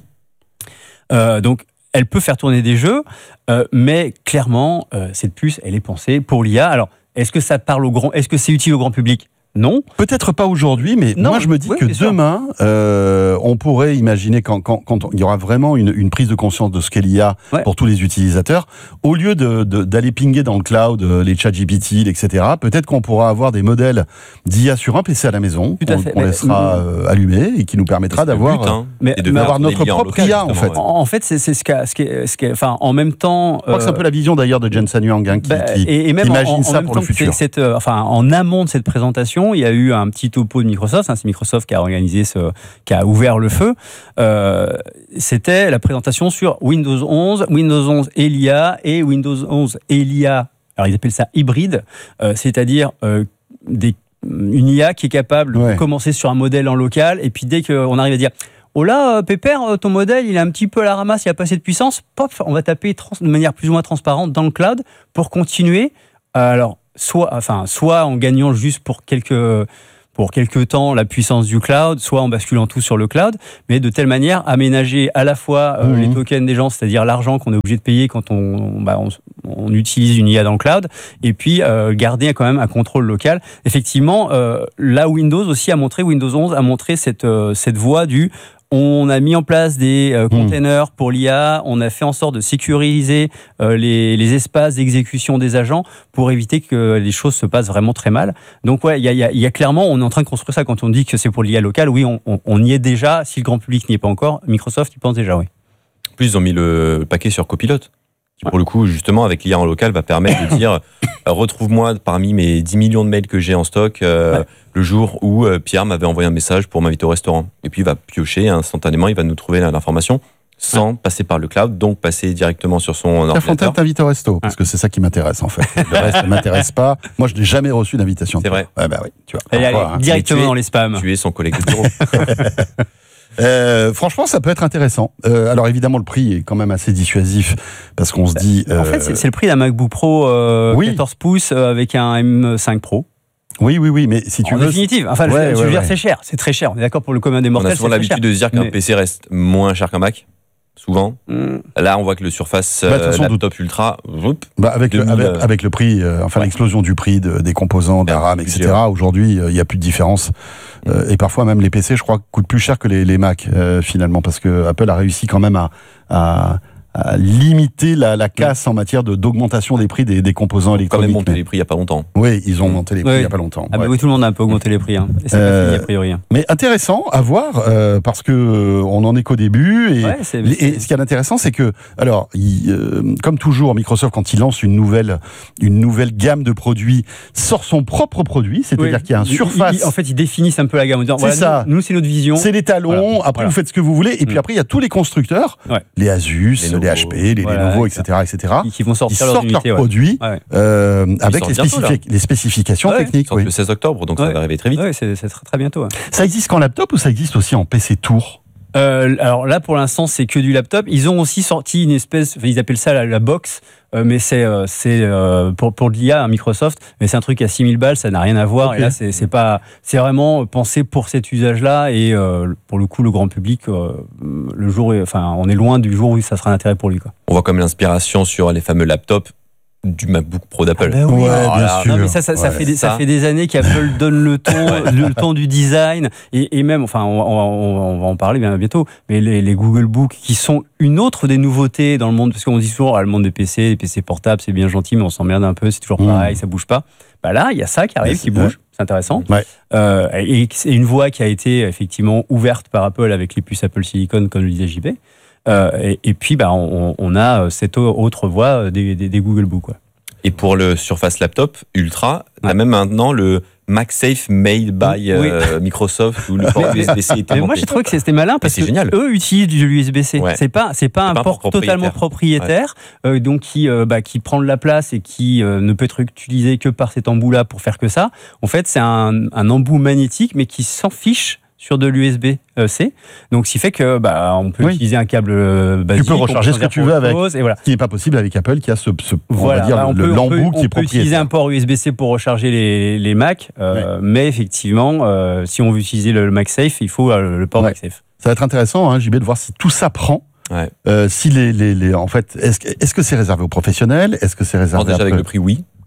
Euh, donc elle peut faire tourner des jeux, euh, mais clairement euh, cette puce, elle est pensée pour l'I A. Alors est-ce que ça parle au grand, est-ce que c'est utile au grand public ? Non. Peut-être pas aujourd'hui, mais non, moi je me dis oui, que demain, euh, on pourrait imaginer quand, quand, quand il y aura vraiment une, une prise de conscience de ce qu'il y a ouais. pour tous les utilisateurs, au lieu de, de, d'aller pinguer dans le cloud euh, les ChatGPT, et cetera, peut-être qu'on pourra avoir des modèles d'I A sur un P C à la maison, Tout qu'on, qu'on laissera euh, allumer et qui nous permettra d'avoir, but, hein, euh, de d'avoir notre propre local, I A en fait. En fait, c'est, c'est ce qu'a, ce qui est, ce qui est, enfin, en même temps. Je crois euh, que c'est un peu la vision d'ailleurs de Jensen Huang hein, qui, bah, qui, et, et même qui imagine en, en ça pour le futur. Cette, euh, enfin, en amont de cette présentation, il y a eu un petit topo de Microsoft, hein, c'est Microsoft qui a organisé ce, qui a ouvert le feu. Euh, c'était la présentation sur Windows onze, Windows onze et l'I A et Windows onze et l'I A. Alors ils appellent ça hybride, euh, c'est-à-dire euh, des, une I A qui est capable ouais. de commencer sur un modèle en local et puis dès qu'on arrive à dire oh là, Pépère, ton modèle, il est un petit peu à la ramasse, il a pas assez de puissance, pop, on va taper trans- de manière plus ou moins transparente dans le cloud pour continuer. Alors soit, enfin, soit en gagnant juste pour quelques, pour quelques temps la puissance du cloud, soit en basculant tout sur le cloud, mais de telle manière aménager à la fois euh, mmh. les tokens des gens, c'est-à-dire l'argent qu'on est obligé de payer quand on, bah, on, on utilise une I A dans le cloud, et puis euh, garder quand même un contrôle local. Effectivement, euh, là Windows aussi a montré, Windows onze a montré cette, euh, cette voie du on a mis en place des euh, containers mmh. pour l'I A, on a fait en sorte de sécuriser euh, les, les espaces d'exécution des agents pour éviter que les choses se passent vraiment très mal. Donc ouais, il y a, y, a, y a clairement, on est en train de construire ça quand on dit que c'est pour l'I A locale. Oui, on, on, on y est déjà. Si le grand public n'y est pas encore, Microsoft y pense déjà, oui. En plus, ils ont mis le paquet sur Copilot, qui pour le coup, justement, avec l'I A en local, va permettre de dire euh, retrouve-moi parmi mes dix millions de mails que j'ai en stock euh, ouais. le jour où euh, Pierre m'avait envoyé un message pour m'inviter au restaurant. Et puis il va piocher instantanément, il va nous trouver l'information sans ouais. passer par le cloud, donc passer directement sur son ordinateur. Pierre Fontaine t'invite au resto, parce que c'est ça qui m'intéresse en fait. Le reste ne m'intéresse pas. Moi, je n'ai jamais reçu d'invitation. C'est vrai. Ouais, bah oui, tu vois. Allez, allez, hein. Directement dans les spams. Tu es son collègue de bureau. Euh, franchement, ça peut être intéressant. Euh, alors évidemment, le prix est quand même assez dissuasif parce qu'on se dit. Euh... En fait, c'est, c'est le prix d'un MacBook Pro euh, oui. quatorze pouces euh, avec un M cinq Pro. Oui, oui, oui, mais si tu en veux. En définitive, enfin, ouais, je, je veux ouais, dire, ouais. c'est cher, c'est très cher. On est d'accord pour le commun des mortels. On a souvent l'habitude de se dire qu'un mais... P C reste moins cher qu'un Mac. Souvent. Mm. Là, on voit que le Surface bah, euh, Laptop Ultra, whoop, bah, avec, le, avec, avec le prix, euh, enfin ouais. l'explosion du prix de, des composants, de la RAM, et cetera. Aujourd'hui, il euh, n'y a plus de différence. Mm. Euh, et parfois, même les P C, je crois, coûtent plus cher que les, les Mac, euh, finalement, parce que Apple a réussi quand même à, à, à limiter la, la casse mmh. en matière de, d'augmentation des prix des, des composants électroniques. Ils ont quand même monté mais... les prix il n'y a pas longtemps. Oui, ils ont mmh. monté les prix oui. il n'y a pas longtemps. Ah ouais. bah oui, tout le monde a un peu augmenté les prix. Hein. Et c'est euh, pas fini a priori. Hein. Mais intéressant à voir, euh, parce que euh, on en est qu'au début. Et, ouais, c'est, et, c'est... et ce qui est intéressant, c'est que, alors, il, euh, comme toujours, Microsoft, quand il lance une nouvelle, une nouvelle gamme de produits, sort son propre produit, c'est-à-dire oui. qu'il y a un Surface. Il, il, en fait, ils définissent un peu la gamme. En disant, c'est voilà, ça. Nous, nous, c'est notre vision. C'est les talons. Voilà. Après, voilà. vous faites ce que vous voulez. Et puis mmh. après, il y a tous les constructeurs, ouais. les Asus, les, les H P, les voilà. Lenovo, et cetera, et cetera. Qui vont sortir ils sortent leurs ouais. produits ouais. euh, avec les, bientôt, spécifi- les spécifications ouais, techniques. Oui. Le seize octobre, donc ouais. ça va arriver très vite. Oui, c'est, c'est très, très bientôt. Ouais. Ça existe qu'en laptop ou ça existe aussi en P C Tour? Euh, alors là, pour l'instant, c'est que du laptop. Ils ont aussi sorti une espèce, ils appellent ça la, la box, euh, mais c'est, euh, c'est euh, pour, pour de l'I A, hein, Microsoft, mais c'est un truc à six mille balles, ça n'a rien à voir. Okay. Et là, c'est, c'est pas, c'est vraiment pensé pour cet usage-là et euh, pour le coup, le grand public, euh, le jour, enfin, on est loin du jour où ça sera un intérêt pour lui, quoi. On voit comme l'inspiration sur les fameux laptops du MacBook Pro d'Apple. Ah bah oui, ouais, bien alors, sûr. Non, mais ça, ça, ça, ouais, fait des, ça. ça fait des années qu'Apple donne le ton, le ton du design, et, et même, enfin, on, on, on va en parler bien bientôt, mais les, les Google Book qui sont une autre des nouveautés dans le monde, parce qu'on dit souvent, ah, le monde des P C, les P C portables, c'est bien gentil, mais on s'emmerde un peu, c'est toujours pareil, mmh. ça bouge pas. Bah là, il y a ça qui arrive, qui bouge, c'est intéressant. Ouais. Euh, et c'est une voie qui a été effectivement ouverte par Apple avec les puces Apple Silicon, comme le disait J B. Euh, et, et puis, bah, on, on a cette autre voie des, des, des Google Book, quoi. Et pour le Surface Laptop Ultra, on a même maintenant le MagSafe made by oui. euh, Microsoft où le port U S B C était mais monté. Moi, j'ai trouvé que c'était malin parce que génial. Eux utilisent du U S B C. Ouais. C'est pas, c'est pas c'est un pas port propriétaire. totalement propriétaire, ouais. euh, donc qui, euh, bah, qui prend de la place et qui euh, ne peut être utilisé que par cet embout-là pour faire que ça. En fait, c'est un, un embout magnétique, mais qui s'en fiche sur de l'U S B C, donc ce qui fait que bah on peut oui. utiliser un câble basique. Tu peux recharger ce que tu veux avec. Chose, et voilà. Ce qui n'est pas possible avec Apple, qui a ce, ce voilà, on va dire bah on le, peut, l'embout on peut, qui est on peut utiliser un port U S B C pour recharger les, les Mac, euh, ouais. mais effectivement, euh, si on veut utiliser le, le MagSafe, il faut euh, le port ouais. MagSafe. Ça va être intéressant, hein, J B, de voir si tout ça prend. Ouais. Euh, si les, les, les, en fait, est-ce, est-ce que c'est réservé aux professionnels? Est-ce que c'est réservé déjà à avec le prix, oui.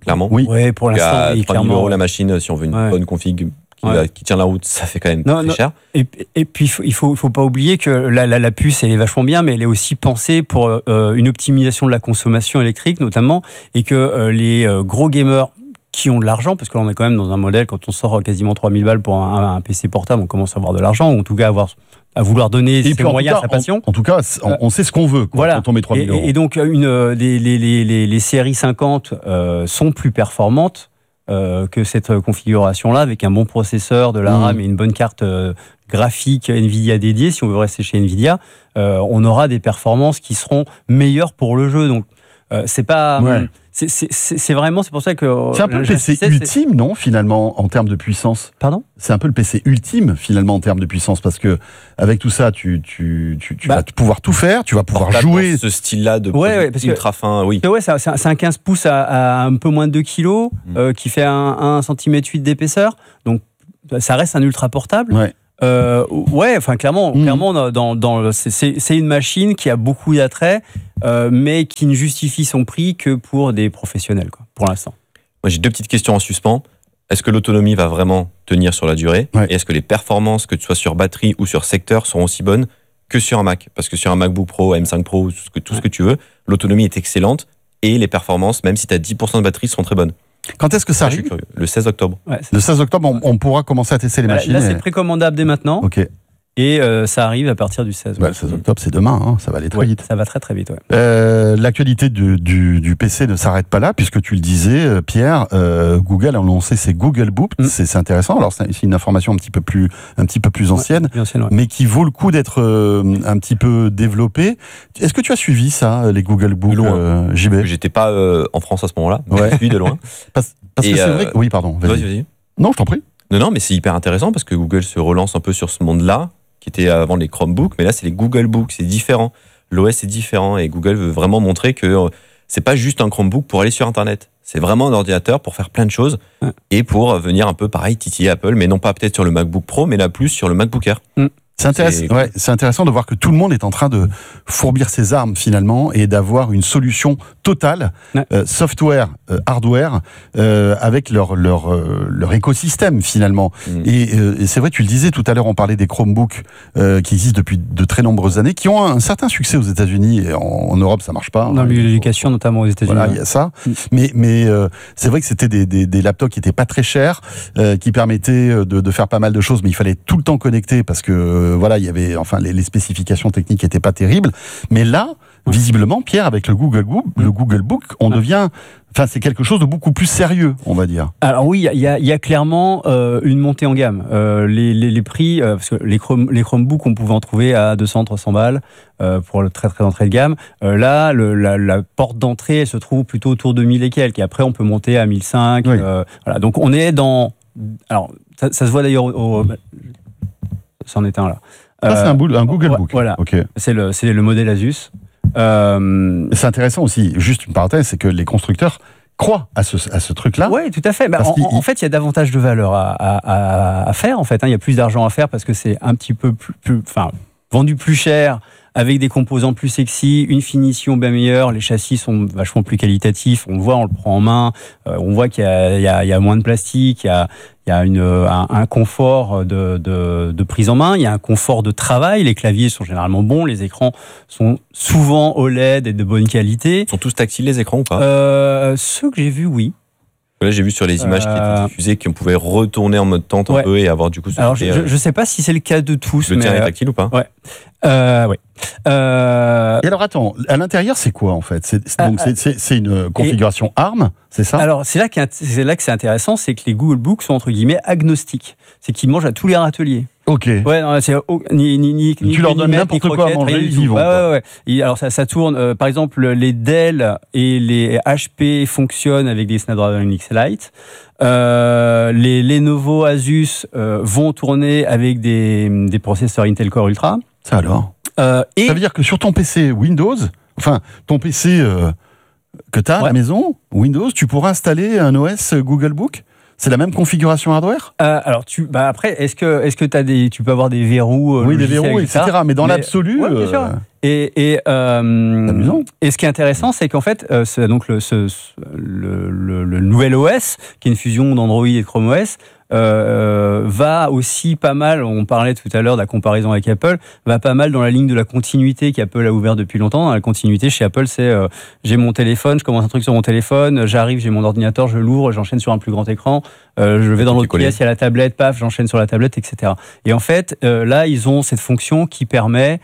clairement. Oui, ouais, pour l'instant, à oui, trois mille clairement. euros la machine, si on veut une Ouais. bonne config qui, Ouais. va- qui tient la route, ça fait quand même Non, très non. cher. Et, et puis, il faut, il faut, faut pas oublier que la, la, la puce, elle est vachement bien, mais elle est aussi pensée pour euh, une optimisation de la consommation électrique, notamment, et que euh, les euh, gros gamers qui ont de l'argent, parce que là, on est quand même dans un modèle, quand on sort quasiment trois mille balles pour un, un P C portable, on commence à avoir de l'argent, ou en tout cas avoir, à vouloir donner Et ses puis, en moyens, tout cas, sa passion. En, en tout cas, on, on sait ce qu'on veut quoi, Voilà. quand on met trois mille Et, euros. et donc, une, euh, les, les, les, les, les séries cinquante euh, sont plus performantes euh, que cette configuration-là, avec un bon processeur, de la Mmh. RAM et une bonne carte euh, graphique NVIDIA dédiée. Si on veut rester chez NVIDIA, euh, on aura des performances qui seront meilleures pour le jeu. Donc, euh, c'est pas... Ouais. C'est, c'est, c'est, c'est vraiment... C'est pour ça que... C'est un peu le P C c'est- ultime, non, finalement, en termes de puissance. Pardon ? C'est un peu le P C ultime, finalement, en termes de puissance, parce que avec tout ça, tu, tu, tu, tu Bah. vas pouvoir tout faire, tu vas pouvoir Portable jouer. dans ce style-là de Ouais, produit ouais, parce que- ultra fin, oui. Ouais, c'est un, c'est un- c'est un quinze pouces à, à un peu moins de deux kilos, Mm. euh, qui fait un, un centimètre huit d'épaisseur. Donc, ça reste un ultra portable. Ouais. Euh, ouais, enfin, clairement, Mm. clairement dans, dans, dans le- c'est- c'est c'est une machine qui a beaucoup d'attraits, euh, mais qui ne justifie son prix que pour des professionnels, quoi, pour l'instant. Moi, j'ai deux petites questions en suspens. Est-ce que l'autonomie va vraiment tenir sur la durée ? Ouais. Et est-ce que les performances, que tu sois sur batterie ou sur secteur, seront aussi bonnes que sur un Mac ? Parce que sur un MacBook Pro, M cinq Pro, tout ce que, tout ce que tu veux, l'autonomie est excellente et les performances, même si tu as dix pour cent de batterie, seront très bonnes. Quand est-ce que ça Ça, je suis arrive ? curieux. Le seize octobre. Ouais, c'est- Le seize octobre, on, on pourra commencer à tester les Là, machines. là, c'est et- précommandable dès maintenant, Ok. et euh, ça arrive à partir du seize. Bah, le seize octobre, c'est demain, hein, ça va aller très Ouais, vite. ça va très très vite, ouais. Euh, L'actualité du, du, du P C ne s'arrête pas là, puisque tu le disais, euh, Pierre, euh, Google a lancé ses Google Book. Mm. C'est c'est intéressant. Alors, c'est c'est une information un petit peu plus, un petit peu plus ancienne. Bien sûr, ouais. Mais qui vaut le coup d'être euh, un petit peu développée. Est-ce que tu as suivi ça, les Google Book, De loin. euh, J B ? J'étais pas euh, en France à ce moment-là, mais Ouais. je suis de loin. Parce, parce Et, que c'est euh, vrai que... Oui, pardon. Vas-y. Vas-y, vas-y. Non, je t'en prie. Non, non, mais c'est hyper intéressant parce que Google se relance un peu sur ce monde-là, qui était avant les Chromebooks, mais là, c'est les Google Books, c'est différent. L'O S est différent et Google veut vraiment montrer que euh, c'est pas juste un Chromebook pour aller sur Internet. C'est vraiment un ordinateur pour faire plein de choses Ouais. et pour venir un peu pareil titiller Apple, mais non pas peut-être sur le MacBook Pro, mais là plus sur le MacBook Air. C'est intéressant, C'est- ouais, c'est intéressant de voir que tout le monde est en train de fourbir ses armes finalement et d'avoir une solution totale, Ouais. euh, software, euh, hardware, euh, avec leur leur euh, leur écosystème finalement. Mm. Et, euh, et c'est vrai, tu le disais tout à l'heure, on parlait des Chromebooks euh, qui existent depuis de très nombreuses années, qui ont un certain succès aux États-Unis et en, en Europe ça marche pas. Dans le milieu de l'éducation, notamment aux États-Unis. Voilà, il ouais. y a ça. Mm. Mais, mais euh, c'est vrai que c'était des, des, des laptops qui étaient pas très chers, euh, qui permettaient de, de faire pas mal de choses, mais il fallait tout le temps connecter parce que euh, voilà, il y avait, enfin, les, les spécifications techniques étaient pas terribles. Mais là, visiblement, Pierre, avec le Google Book, le Google Book, on Ouais. devient, enfin, c'est quelque chose de beaucoup plus sérieux, on va dire. Alors oui, il y a- il y, a- il y a clairement euh, une montée en gamme. Euh, les, les, les prix, euh, parce que les, Chrome, les Chromebooks, on pouvait en trouver à deux cents, trois cents balles euh, pour le très très entrée de gamme. Euh, là, le, la, la porte d'entrée, elle se trouve plutôt autour de mille et quelques. Et après, on peut monter à mille cinq. Oui. Euh, voilà. Donc on est dans... Alors, ça, ça se voit d'ailleurs au... au c'en est un là. Ça, c'est Euh, un, boul- un Google ouais, Book. voilà. Ok. C'est le, c'est le modèle Asus. Euh, C'est intéressant aussi. Juste une parenthèse, c'est que les constructeurs croient à ce, à ce truc-là. Oui, tout à fait. Bah, Parce en, qu'il- en fait, il y a davantage de valeur à, à, à, à faire. En fait, hein. Il y a plus d'argent à faire parce que c'est un petit peu plus, plus, enfin, vendu plus cher, avec des composants plus sexy, une finition bien meilleure. Les châssis sont vachement plus qualitatifs. On le voit, on le prend en main. Euh, on voit qu'il y a, il y a, il y a moins de plastique. Il y a, il y a une, un, un confort de, de, de prise en main. Il y a un confort de travail. Les claviers sont généralement bons. Les écrans sont souvent O L E D et de bonne qualité. Ils sont tous tactiles les écrans ou pas Euh, ceux que j'ai vus, oui. Là, j'ai vu sur les images qui Euh, étaient diffusées qu'on pouvait retourner en mode tente un Ouais. peu et avoir du coup ce Alors, côté, je euh, ne sais pas si c'est le cas de tous, le mais tien est euh, tactile ou pas euh, ouais. Euh, Et alors attends, à l'intérieur, c'est quoi en fait? C'est, c'est- donc Ah, c'est, c'est, c'est une configuration ARM, c'est ça? alors, c'est là, qu'un- c'est là que c'est intéressant, c'est que les Google Books sont entre guillemets agnostiques. C'est qu'ils mangent à tous les râteliers. Ok. Ouais, non, c'est oh, ni, ni, ni, Tu ni leur ni donnes mètres, n'importe ni quoi à croquettes, manger, rien du ils tout. y vont, Ouais, quoi. ouais, ouais. Et alors, ça, ça tourne. euh, par exemple, les Dell et les H P fonctionnent avec des Snapdragon X Lite. Euh, les Lenovo Asus euh, vont tourner avec des, des processeurs Intel Core Ultra. Ça alors? Euh, et Ça veut dire que sur ton P C Windows, enfin ton P C euh, que tu as à Ouais. la maison, Windows, tu pourras installer un O S Google Book? C'est la même configuration hardware? Euh, alors tu, bah après, est-ce que, est-ce que t'as des, tu peux avoir des verrous, euh, Oui, des logiciels verrous, avec et cetera. ça, Mais dans mais- l'absolu, Ouais, bien sûr. euh, Et, et, euh, et ce qui est intéressant, c'est qu'en fait, euh, c'est donc le, ce, le, le, le nouvel O S, qui est une fusion d'Android et de Chrome O S, euh, va aussi pas mal, on parlait tout à l'heure de la comparaison avec Apple, va pas mal dans la ligne de la continuité qu'Apple a ouvert depuis longtemps. Dans la continuité chez Apple, c'est euh, j'ai mon téléphone, je commence un truc sur mon téléphone, j'arrive, j'ai mon ordinateur, je l'ouvre, j'enchaîne sur un plus grand écran, euh, je vais dans l'autre pièce, il y a la tablette, paf, j'enchaîne sur la tablette, et cetera. Et en fait, euh, là, ils ont cette fonction qui permet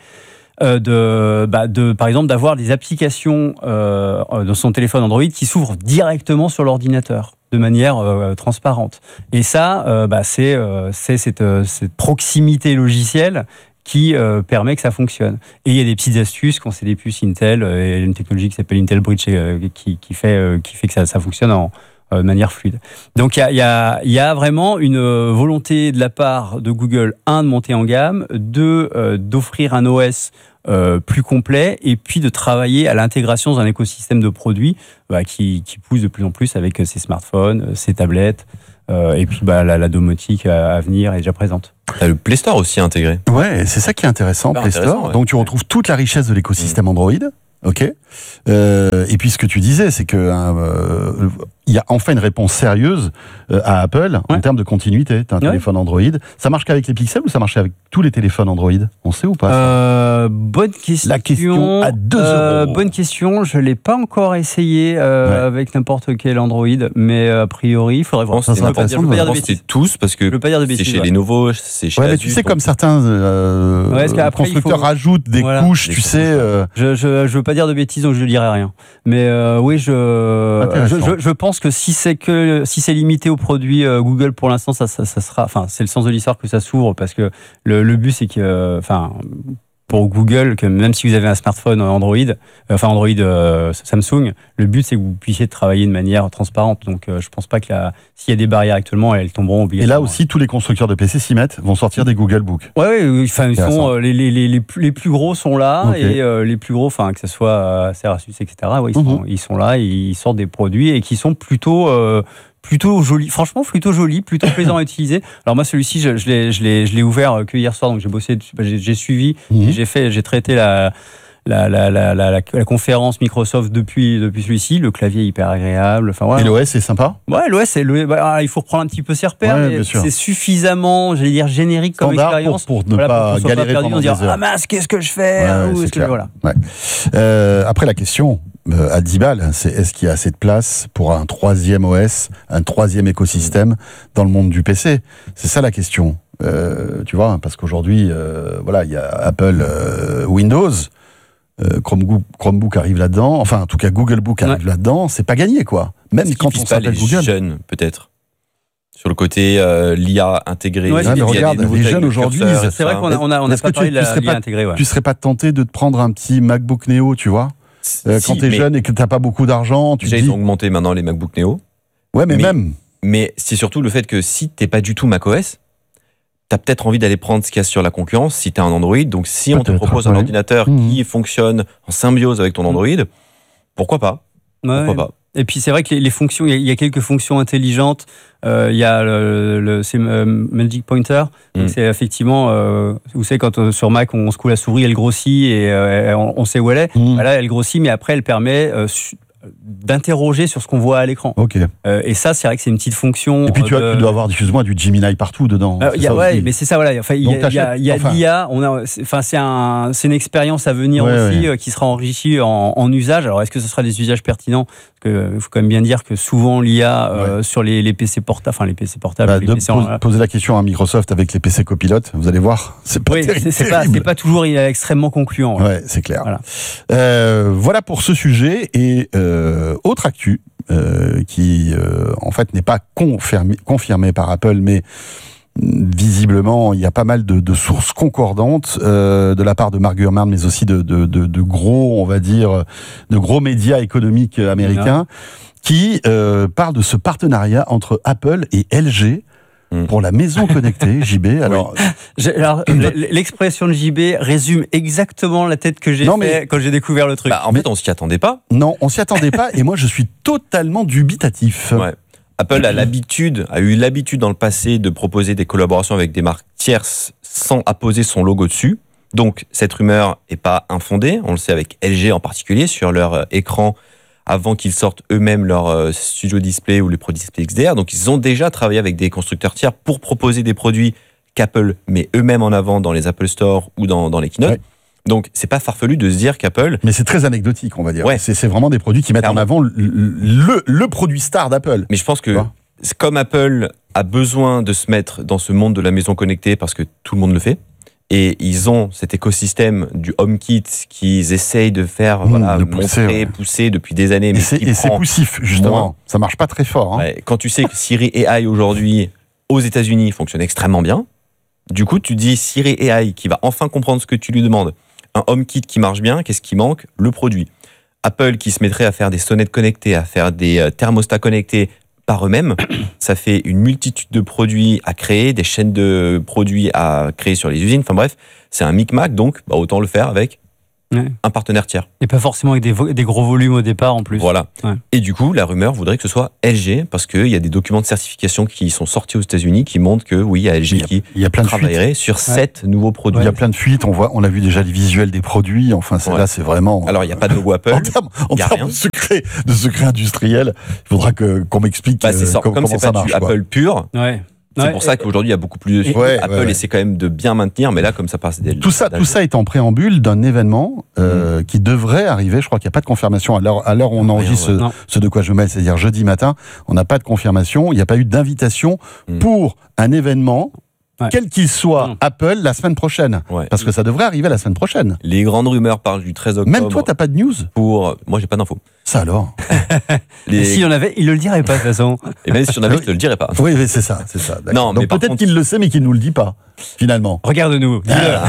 de, bah de, par exemple, d'avoir des applications euh, dans son téléphone Android qui s'ouvrent directement sur l'ordinateur de manière euh, transparente. Et ça, euh, bah, c'est, euh, c'est cette, euh, cette proximité logicielle qui euh, permet que ça fonctionne. Et il y a des petites astuces quand c'est des puces Intel, euh, et une technologie qui s'appelle Intel Bridge euh, qui, qui, fait, euh, qui fait que ça, ça fonctionne en de manière fluide. Donc il y a, y, a, y a vraiment une volonté de la part de Google, un, de monter en gamme, deux, euh, d'offrir un O S euh, plus complet, et puis de travailler à l'intégration dans un écosystème de produits bah, qui, qui pousse de plus en plus avec ses smartphones, ses tablettes, euh, et puis bah, la, la domotique à, à venir est déjà présente. T'as le Play Store aussi intégré. Ouais, c'est ça qui est intéressant, Play Store. Ouais. Donc tu retrouves toute la richesse de l'écosystème mmh. Android. Ok. Euh, et puis ce que tu disais, c'est que euh, il y a enfin une réponse sérieuse euh, à Apple ouais. en termes de continuité. T'as un ouais. téléphone Android. Ça marche qu'avec les pixels ou ça marche avec tous les téléphones Android? On sait ou pas? euh, Bonne question. La question à deux euh, euros. Bonne question. Je l'ai pas encore essayé euh, ouais. avec n'importe quel Android, mais a priori, il faudrait voir. Ça, ça, ça, je ne veux pas dire de bêtises. Tous parce que c'est chez ouais. Lenovo, c'est chez ouais, Asus. Mais tu sais, comme certains euh, ouais, constructeurs faut... rajoutent des voilà. couches, tu sais. Euh... Je, je, je veux pas dire de bêtises, donc je ne dirai rien. Mais euh, oui, je, je, je, je pense que si c'est que si c'est limité aux produits euh, Google pour l'instant, ça, ça, ça sera. Enfin, c'est le sens de l'histoire que ça s'ouvre parce que le, le but c'est que, enfin. Euh, pour Google, que même si vous avez un smartphone Android, euh, enfin Android euh, Samsung, le but c'est que vous puissiez travailler de manière transparente. Donc euh, je pense pas que la, s'il y a des barrières actuellement, elles tomberont obligatoirement. Et là aussi, tous les constructeurs de P C s'y mettent, vont sortir des Google Book. Ouais, oui, enfin ils sont euh, les, les, les, les, plus, les plus gros sont là okay. et euh, les plus gros, enfin que ce soit euh, Asus, et cetera. Ouais, ils, mm-hmm. sont, ils sont là, et ils sortent des produits et qui sont plutôt euh, plutôt joli, franchement plutôt joli, plutôt plaisant à utiliser. Alors moi celui-ci je, je l'ai je l'ai je l'ai ouvert que hier soir, donc j'ai bossé dessus, j'ai, j'ai suivi, mmh. et j'ai fait j'ai traité la la la la la, la, la conférence Microsoft depuis depuis celui-ci, le clavier est hyper agréable, enfin voilà. Et l'O S est sympa. Ouais, l'O S c'est le bah, il faut reprendre un petit peu ses repères, ouais, mais c'est suffisamment, j'allais dire générique comme standard expérience pour, pour ne voilà, pas pour galérer pas pendant des heures. Ah mince, qu'est-ce que je fais ouais, Où est-ce que voilà. Ouais. Euh, après la question Euh, à dix balles, c'est est-ce qu'il y a assez de place pour un troisième O S, un troisième écosystème dans le monde du P C? C'est ça la question. Euh, tu vois, parce qu'aujourd'hui, euh, voilà, il y a Apple euh, Windows, euh, Chromebook, Chromebook arrive là-dedans, enfin en tout cas Google Book arrive ouais. là-dedans, c'est pas gagné quoi. Même c'est quand on s'appelle Google. Jeunes peut-être. Sur le côté euh, l'I A intégrée. Ouais, mais regarde, les jeunes aujourd'hui, c'est vrai qu'on a, on a, on a pas parlé de l'I A intégrée. Ouais. Tu serais pas tenté de te prendre un petit MacBook Neo, tu vois? Euh, si, quand t'es jeune et que t'as pas beaucoup d'argent, tu déjà dis... ils ont augmenté maintenant les MacBook Neo. Ouais, mais, mais même. Mais c'est surtout le fait que si t'es pas du tout macOS, t'as peut-être envie d'aller prendre ce qu'il y a sur la concurrence si t'es un Android. Donc si peut-être, on te propose ouais. un ordinateur mmh. qui fonctionne en symbiose avec ton Android, mmh. pourquoi pas ouais. Pourquoi pas Et puis c'est vrai que les, les fonctions, il y, y a quelques fonctions intelligentes. Euh, il y a le, le c'est euh, Magic Pointer. Mm. C'est effectivement, euh, vous savez quand euh, sur Mac on secoue la souris, elle grossit et euh, on, on sait où elle est. Mm. Bah là, elle grossit, mais après elle permet euh, su- d'interroger sur ce qu'on voit à l'écran. Ok. Euh, et ça, c'est vrai que c'est une petite fonction. Et puis tu, de... as, tu dois avoir excuse-moi du Gemini partout dedans. Euh, y a, ouais, aussi. Mais c'est ça, voilà. Enfin, il y a, y a, y a enfin... l'I A. On a, c'est, enfin, c'est un, c'est une expérience à venir ouais, aussi ouais. Euh, qui sera enrichie en, en usage. Alors, est-ce que ce sera des usages pertinents? Parce que il faut quand même bien dire que souvent l'I A euh, ouais. sur les, les P C portables, enfin les P C portables. Bah, les de, P C pose, en... Posez la question à Microsoft avec les P C copilotes. Vous allez voir, c'est pas oui, terrible. C'est, c'est pas, c'est pas toujours extrêmement concluant. Ouais, ouais c'est clair. Voilà. Euh, voilà pour ce sujet et euh, autre actu euh, qui euh, en fait n'est pas confirmé, confirmé par Apple, mais visiblement il y a pas mal de, de sources concordantes euh, de la part de Mark Gurman, mais aussi de, de, de, de gros, on va dire, de gros médias économiques américains qui euh, parlent de ce partenariat entre Apple et L G. Pour la maison connectée, J B. Alors, oui. alors l'expression de J B résume exactement la tête que j'ai non, fait mais... quand j'ai découvert le truc. Bah, en fait, on s'y attendait pas. Non, on s'y attendait pas, et moi, je suis totalement dubitatif. Ouais. Apple a l'habitude, a eu l'habitude dans le passé de proposer des collaborations avec des marques tierces sans apposer son logo dessus. Donc cette rumeur n'est pas infondée, on le sait avec L G en particulier, sur leur écran avant qu'ils sortent eux-mêmes leur Studio Display ou le Pro Display X D R. Donc ils ont déjà travaillé avec des constructeurs tiers pour proposer des produits qu'Apple met eux-mêmes en avant dans les Apple Store ou dans, dans les keynotes. Ouais. Donc c'est pas farfelu de se dire qu'Apple... Mais c'est très anecdotique, on va dire. Ouais. C'est, c'est vraiment des produits qui mettent Clairement. en avant le, le, le produit star d'Apple. Mais je pense que comme Apple a besoin de se mettre dans ce monde de la maison connectée parce que tout le monde le fait, et ils ont cet écosystème du HomeKit qu'ils essayent de faire, mmh, voilà, de pousser, montrer, ouais. pousser depuis des années. Mais et, c'est, et c'est poussif, justement. Moins. Ça marche pas très fort. Hein. Ouais, quand tu sais que Siri A I aujourd'hui, aux États-Unis, fonctionne extrêmement bien, du coup, tu dis Siri A I qui va enfin comprendre ce que tu lui demandes. Un HomeKit qui marche bien, qu'est-ce qui manque ? Le produit. Apple qui se mettrait à faire des sonnettes connectées, à faire des thermostats connectés par eux-mêmes, ça fait une multitude de produits à créer, des chaînes de produits à créer sur les usines. Enfin bref, c'est un micmac, donc bah, autant le faire avec ouais. un partenaire tiers. Et pas forcément avec des, vo- des gros volumes au départ en plus. Voilà. Ouais. Et du coup, la rumeur voudrait que ce soit L G, parce qu'il y a des documents de certification qui sont sortis aux États-Unis qui montrent que oui, il y a L G il y a, qui il y a plein travaillerait de sur ouais. sept nouveaux produits. Il y a plein de fuites, on, voit, on a vu déjà les visuels des produits, enfin c'est, ouais. là c'est vraiment... Alors il n'y a pas de logo Apple, en termes, en termes de secret, de secret industriel, il faudra que, qu'on m'explique bah, c'est sort, comment, comme c'est comment pas ça marche. Du Apple pur, ouais. c'est ouais. pour ça qu'aujourd'hui il y a beaucoup plus de ouais, Apple ouais, ouais. essaie quand même de bien maintenir, mais là comme ça passe des... Tout ça, tout ça est en préambule d'un événement euh, mmh. qui devrait arriver, je crois qu'il n'y a pas de confirmation à l'heure, à l'heure où on enregistre ouais. ce, ce de quoi je me mêle, c'est-à-dire jeudi matin, on n'a pas de confirmation, il n'y a pas eu d'invitation mmh. pour un événement... Ouais. Quel qu'il soit, mmh. Apple, la semaine prochaine. Ouais. Parce que ça devrait arriver la semaine prochaine. Les grandes rumeurs parlent du treize octobre. Même toi, t'as pas de news ? Pour... Moi, j'ai pas d'infos. Ça alors Les... S'il y en avait, il le dirait pas de toute façon. Et même si j'en avais, je te le dirais pas. Oui, mais c'est ça, c'est ça. Non, donc mais peut-être contre... qu'il le sait, mais qu'il nous le dit pas, finalement. Regarde-nous.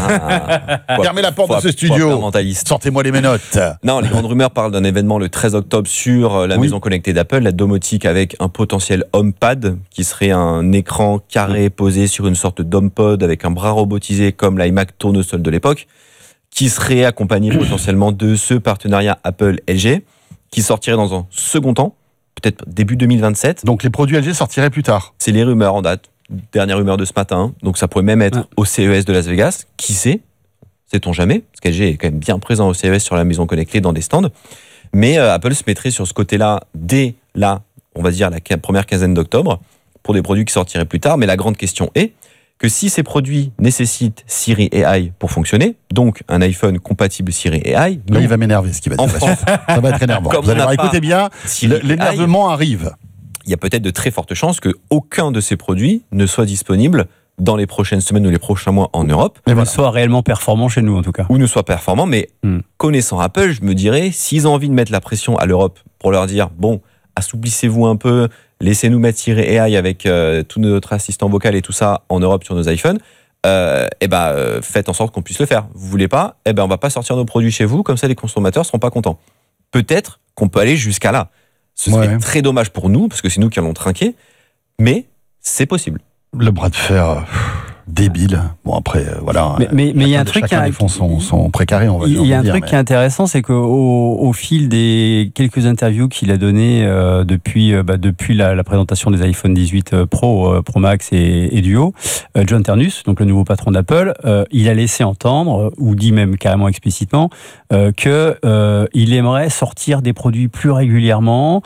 Ah, fermez la porte de ce studio. Sortez-moi les menottes. Non, les grandes rumeurs parlent d'un événement le treize octobre sur la oui. maison connectée d'Apple, la domotique, avec un potentiel HomePad, qui serait un écran carré posé sur une sorte d'HomePod avec un bras robotisé comme l'iMac tournesol de l'époque, qui serait accompagné potentiellement de ce partenariat Apple-L G, qui sortirait dans un second temps, peut-être début deux mille vingt-sept. Donc les produits L G sortiraient plus tard. C'est les rumeurs en date. Dernière rumeur de ce matin. Donc ça pourrait même être ouais. au C E S de Las Vegas. Qui sait ? Sait-on jamais ? Parce qu'L G est quand même bien présent au C E S sur la maison connectée dans des stands. Mais euh, Apple se mettrait sur ce côté-là dès là, on va dire la première quinzaine d'octobre, pour des produits qui sortiraient plus tard. Mais la grande question est que si ces produits nécessitent Siri A I pour fonctionner, donc un iPhone compatible Siri A I... Là, il va m'énerver ce qui va dire. France, ça va être énervant. Vous allez voir, écoutez bien, l'énervement arrive. Il y a peut-être de très fortes chances qu'aucun de ces produits ne soit disponible dans les prochaines semaines ou les prochains mois en Europe. Ou voilà. ne soit réellement performant chez nous, en tout cas. Ou ne soit performant, mais hmm. connaissant Apple, je me dirais, s'ils ont envie de mettre la pression à l'Europe pour leur dire, bon, assouplissez-vous un peu, laissez-nous mettre Siri A I avec euh, tout notre assistant vocal et tout ça en Europe sur nos iPhones, euh, et ben, euh, faites en sorte qu'on puisse le faire. Vous voulez pas, eh ben, on va pas sortir nos produits chez vous, comme ça les consommateurs seront pas contents. Peut-être qu'on peut aller jusqu'à là. Ce serait ouais. très dommage pour nous, parce que c'est nous qui allons trinquer, mais c'est possible. Le bras de fer euh, débile. Bon, après, euh, voilà. Mais il mais, y a un truc qui a, défend son, son précaré, on va dire. Il y a un dire, truc mais... qui est intéressant, c'est qu'au au fil des quelques interviews qu'il a données euh, depuis, euh, bah, depuis la, la présentation des iPhone dix-huit Pro, euh, Pro Max et, et Duo, euh, John Ternus, donc le nouveau patron d'Apple, euh, il a laissé entendre, ou dit même carrément explicitement, euh, que euh, il aimerait sortir des produits plus régulièrement,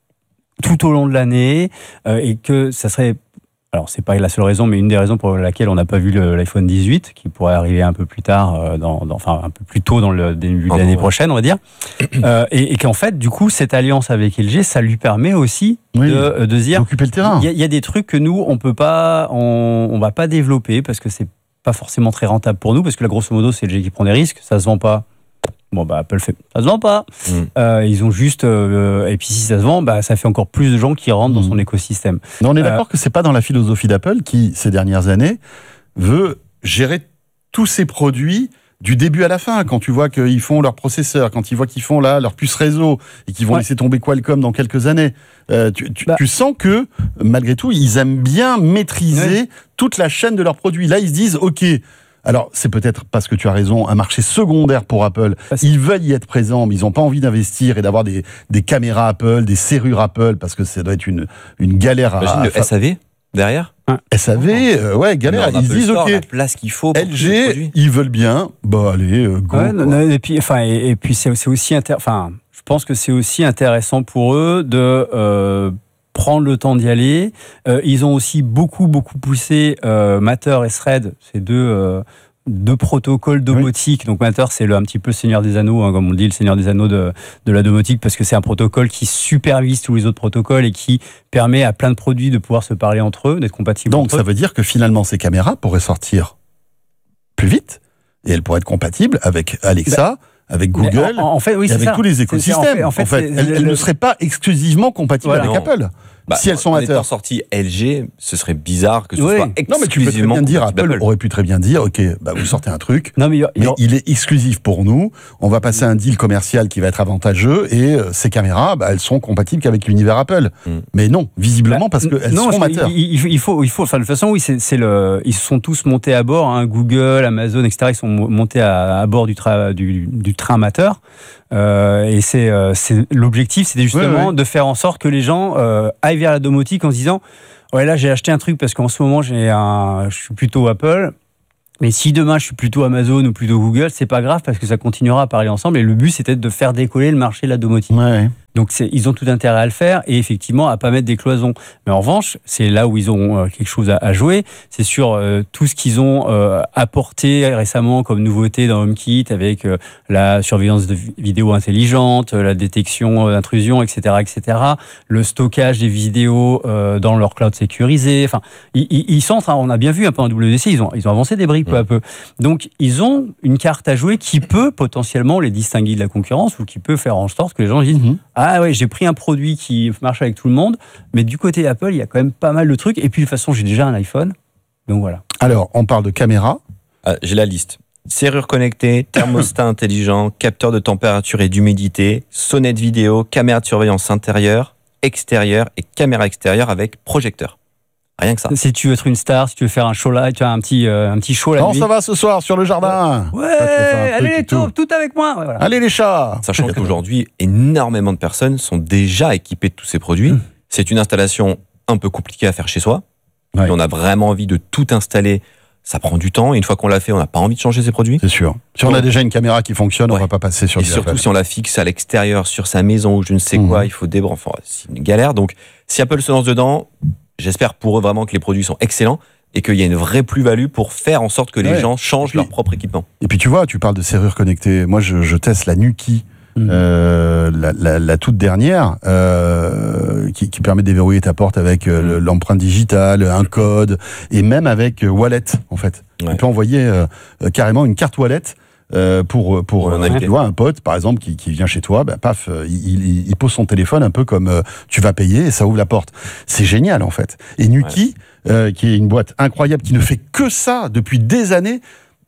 tout au long de l'année, euh, et que ça serait... Alors, c'est pas la seule raison, mais une des raisons pour laquelle on n'a pas vu le, l'iPhone dix-huit, qui pourrait arriver un peu plus tard, euh, dans, dans, enfin un peu plus tôt dans le début de l'année oh, prochaine, on va dire, euh, et, et qu'en fait, du coup, cette alliance avec L G, ça lui permet aussi oui, de, de dire, occuper le terrain. Il y, y a des trucs que nous, on peut pas, on, on va pas développer parce que c'est pas forcément très rentable pour nous, parce que là, grosso modo, c'est L G qui prend des risques, ça se vend pas. Bon, bah, Apple fait, ça se vend pas. Mmh. Euh, ils ont juste, euh, et puis si ça se vend, bah, ça fait encore plus de gens qui rentrent mmh. dans son écosystème. Mais on est d'accord euh, que c'est pas dans la philosophie d'Apple qui, ces dernières années, veut gérer tous ses produits du début à la fin. Quand tu vois qu'ils font leur processeur, quand ils voient qu'ils font là leur puce réseau et qu'ils vont ouais. laisser tomber Qualcomm dans quelques années, euh, tu, tu, bah. tu sens que, malgré tout, ils aiment bien maîtriser ouais. toute la chaîne de leurs produits. Là, ils se disent, OK, alors, c'est peut-être parce que tu as raison, un marché secondaire pour Apple. Ils veulent y être présents, mais ils n'ont pas envie d'investir et d'avoir des, des caméras Apple, des serrures Apple, parce que ça doit être une, une galère à... Imagine le S A V derrière. S A V, euh, ouais, galère. Ils se disent, Store, ok, la place qu'il faut pour L G, ils veulent bien, bah allez, euh, go. Ouais, non, non, et puis, enfin, et, et puis c'est, c'est aussi intér- enfin, je pense que c'est aussi intéressant pour eux de euh, prendre le temps d'y aller. Euh, ils ont aussi beaucoup, beaucoup poussé euh, Matter et Thread, ces deux, euh, deux protocoles domotique. Oui. Donc Matter, c'est le, un petit peu le Seigneur des Anneaux, hein, comme on dit, le Seigneur des Anneaux de, de la domotique, parce que c'est un protocole qui supervise tous les autres protocoles et qui permet à plein de produits de pouvoir se parler entre eux, d'être compatibles Donc entre eux. ça veut dire que finalement ces caméras pourraient sortir plus vite et elles pourraient être compatibles avec Alexa, bah, avec Google, en, en fait, oui, et c'est avec ça. tous les écosystèmes. C'est, en fait, en fait, en fait elles, le, elles le... ne seraient pas exclusivement compatibles voilà, avec non. Apple. Bah, si elles sont en Matter. étant sorties L G, ce serait bizarre que ce oui. soit exclusivement. Non, mais tu peux très bien dire, Apple, Apple aurait pu très bien dire, ok, bah vous sortez un truc, non, mais, y a, mais il est exclusif pour nous. On va passer un deal commercial qui va être avantageux et euh, ces caméras, bah, elles seront compatibles qu'avec l'univers Apple. Mm. Mais non, visiblement bah, parce qu'elles seront Matter. Il, il, il faut, il faut. Enfin, de toute façon, oui, c'est, c'est le. Ils sont tous montés à bord. Hein, Google, Amazon, et cetera. Ils sont montés à, à bord du, tra, du, du train Matter. Euh, et c'est, euh, c'est l'objectif, c'était justement ouais, ouais. de faire en sorte que les gens euh, aillent vers la domotique en se disant ouais, là j'ai acheté un truc parce qu'en ce moment j'ai un, je suis plutôt Apple, mais si demain je suis plutôt Amazon ou plutôt Google, c'est pas grave parce que ça continuera à parler ensemble. Et le but c'était de faire décoller le marché de la domotique. Ouais. Donc c'est, ils ont tout intérêt à le faire et effectivement à pas mettre des cloisons. Mais en revanche, c'est là où ils ont euh, quelque chose à, à jouer. C'est sur euh, tout ce qu'ils ont euh, apporté récemment comme nouveauté dans HomeKit avec euh, la surveillance de vidéos intelligente, la détection d'intrusion, et cetera, et cetera. Le stockage des vidéos euh, dans leur cloud sécurisé. Enfin, ils, ils, ils sont en train, on a bien vu un peu en W D C, ils ont, ils ont avancé des briques peu à peu. Donc ils ont une carte à jouer qui peut potentiellement les distinguer de la concurrence ou qui peut faire en sorte que les gens disent mm-hmm. Ah ouais, j'ai pris un produit qui marche avec tout le monde, mais du côté Apple, il y a quand même pas mal de trucs. Et puis de toute façon, j'ai déjà un iPhone, donc voilà. Alors, on parle de caméra. Ah, j'ai la liste. Serrure connectée, thermostat intelligent, capteur de température et d'humidité, sonnette vidéo, caméra de surveillance intérieure, extérieure et caméra extérieure avec projecteur. Rien que ça. Si tu veux être une star, si tu veux faire un show là, tu as un petit, euh, un petit show là. Non, ça va ce soir sur le jardin. Ouais, ouais allez les taupes, tout avec moi. Ouais, voilà. Allez les chats. Sachant qu'aujourd'hui, énormément de personnes sont déjà équipées de tous ces produits. Mmh. C'est une installation un peu compliquée à faire chez soi. Ouais. On a vraiment envie de tout installer. Ça prend du temps. Et une fois qu'on l'a fait, on n'a pas envie de changer ces produits. C'est sûr. Si on a déjà une caméra qui fonctionne, ouais. on va pas passer sur. Et surtout Apple. Si on la fixe à l'extérieur, sur sa maison ou je ne sais mmh. quoi, il faut débrancher. Enfin, c'est une galère. Donc, si Apple se lance dedans. J'espère pour eux vraiment que les produits sont excellents et qu'il y a une vraie plus-value pour faire en sorte que les ouais. gens changent puis, leur propre équipement. Et puis tu vois, tu parles de serrure connectée. Moi, je, je teste la Nuki, mmh. euh, la, la, la toute dernière, euh, qui, qui permet de déverrouiller ta porte avec euh, l'empreinte digitale, un code, et même avec euh, Wallet, en fait. Ouais. On peut envoyer euh, carrément une carte Wallet. Euh, pour pour euh, tu vois un pote par exemple qui, qui vient chez toi, bah, paf, euh, il, il, il pose son téléphone un peu comme euh, tu vas payer et ça ouvre la porte. C'est génial en fait. Et Nuki, ouais. euh, qui est une boîte incroyable qui ne fait que ça depuis des années,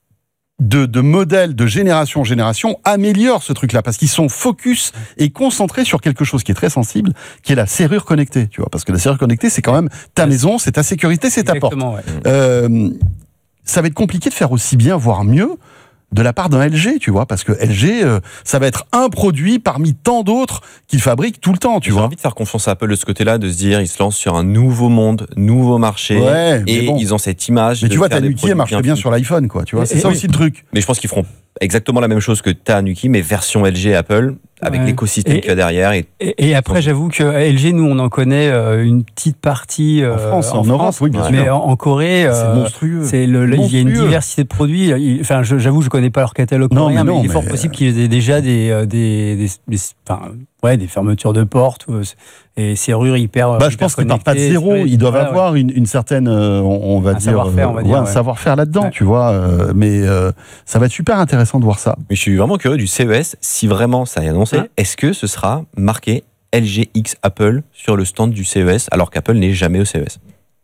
de, de modèle de génération en génération, améliore ce truc-là parce qu'ils sont focus et concentrés sur quelque chose qui est très sensible, qui est la serrure connectée. Tu vois, parce que la serrure connectée, c'est quand même ta ouais. maison, c'est ta sécurité, c'est Exactement, ta porte. Ouais. Euh, ça va être compliqué de faire aussi bien, voire mieux. De la part d'un L G, tu vois, parce que L G, euh, ça va être un produit parmi tant d'autres qu'ils fabriquent tout le temps, tu J'ai vois. J'ai envie de faire confiance à Apple de ce côté-là, de se dire, ils se lancent sur un nouveau monde, nouveau marché, ouais, et bon. ils ont cette image. Mais de tu vois, ta Nuki, elle marche très bien sur l'iPhone, quoi, tu vois, c'est et ça oui. aussi le truc. Mais je pense qu'ils feront exactement la même chose que ta Nuki, mais version L G Apple, avec ouais. l'écosystème qu'il y a derrière. Et, et, et après, j'avoue que L G, nous, on en connaît euh, une petite partie euh, en France, en, en Europe, France, oui, bien sûr. Mais en, en Corée, euh, c'est monstrueux. C'est le, monstrueux. Il y a une diversité de produits. Il, enfin, je, j'avoue, je connais pas leur catalogue non, coréen, mais, non, mais il est fort mais possible qu'ils aient déjà des, des, des, des, enfin, ouais, des fermetures de portes et serrures hyper. Bah, je hyper pense qu'ils partent pas de zéro. Ils doivent voilà, avoir ouais. une, une certaine, euh, on, on va un dire, savoir-faire, on va euh, dire, ouais, un ouais. savoir-faire là-dedans, ouais. tu vois. Euh, mais euh, ça va être super intéressant de voir ça. Mais je suis vraiment curieux du C E S. Si vraiment ça est annoncé, ouais. est-ce que ce sera marqué L G X Apple sur le stand du C E S, alors qu'Apple n'est jamais au C E S?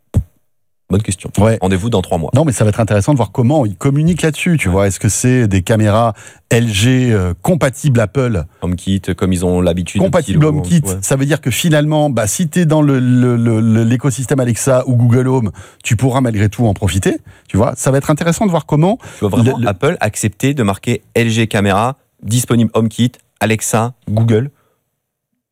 Bonne question. Ouais. Rendez-vous dans trois mois. Non, mais ça va être intéressant de voir comment ils communiquent là-dessus. Tu ouais. vois, est-ce que c'est des caméras L G euh, compatibles Apple, HomeKit, comme ils ont l'habitude. Compatible HomeKit. Ouais. Ça veut dire que finalement, bah, si t'es dans le, le, le, l'écosystème Alexa ou Google Home, tu pourras malgré tout en profiter. Tu vois, ça va être intéressant de voir comment. Tu vois vraiment le, Apple accepter de marquer L G caméra disponible HomeKit, Alexa, Google.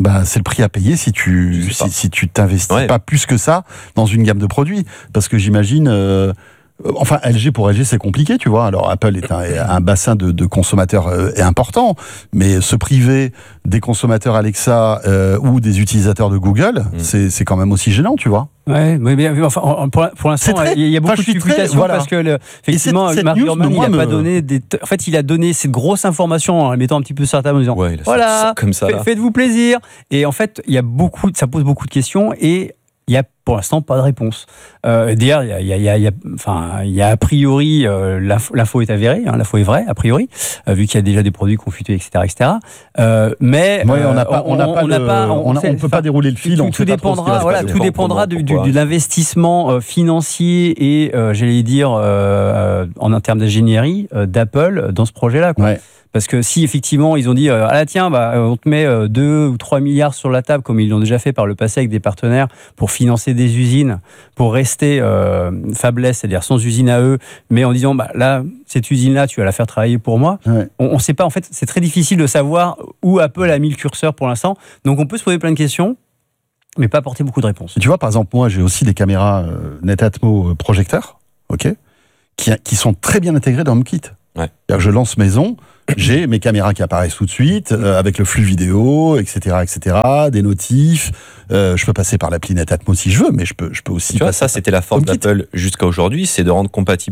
Bah, c'est le prix à payer si tu si, si tu t'investis ouais. pas plus que ça dans une gamme de produits, parce que j'imagine. Euh, Enfin, L G pour L G, c'est compliqué, tu vois. Alors, Apple est un, un bassin de, de consommateurs euh, important, mais se priver des consommateurs Alexa euh, ou des utilisateurs de Google, mmh. c'est, c'est quand même aussi gênant, tu vois. Ouais, mais, mais enfin, pour, pour l'instant, très, il y a beaucoup enfin, de supplications voilà. parce que le, effectivement, Mark Gurman, il n'a me... pas donné des. En fait, il a donné cette grosse information en la mettant un petit peu sur la table en disant ouais, voilà, comme ça, fait, faites-vous plaisir. Et en fait, il y a beaucoup, ça pose beaucoup de questions et il n'y a pour l'instant pas de réponse. Euh, D'ailleurs, il y a, il y a, il y a, enfin, il y a a priori, euh, l'info, l'info est avérée, hein, l'info est vraie, a priori, euh, vu qu'il y a déjà des produits qui ont fuité, et cetera, et cetera. Euh, mais ouais, on n'a pas, on n'a pas, on n'a pas, on, on peut pas dérouler le fil. Tout, on tout dépendra, voilà, tout dépendra du, du, de l'investissement euh, financier et, euh, j'allais dire, euh, en termes d'ingénierie euh, d'Apple dans ce projet-là, quoi. Ouais. Parce que si effectivement ils ont dit euh, ah là tiens bah on te met euh, deux ou trois milliards sur la table comme ils l'ont déjà fait par le passé avec des partenaires pour financer des usines pour rester euh, fabless, c'est-à-dire sans usine à eux, mais en disant bah là cette usine là tu vas la faire travailler pour moi. Ouais. On ne sait pas en fait, c'est très difficile de savoir où Apple a mis le curseur pour l'instant. Donc on peut se poser plein de questions, mais pas apporter beaucoup de réponses. Tu vois par exemple moi j'ai aussi des caméras euh, Netatmo projecteurs, ok, qui qui sont très bien intégrées dans HomeKit. Ouais. C'est-à-dire que je lance maison, j'ai mes caméras qui apparaissent tout de suite, euh, avec le flux vidéo, et cetera, et cetera, des notifs. Euh, je peux passer par l'appli Netatmo si je veux, mais je peux, je peux aussi. Tu vois, ça, c'était la force d'Apple jusqu'à aujourd'hui, c'est de rendre compatible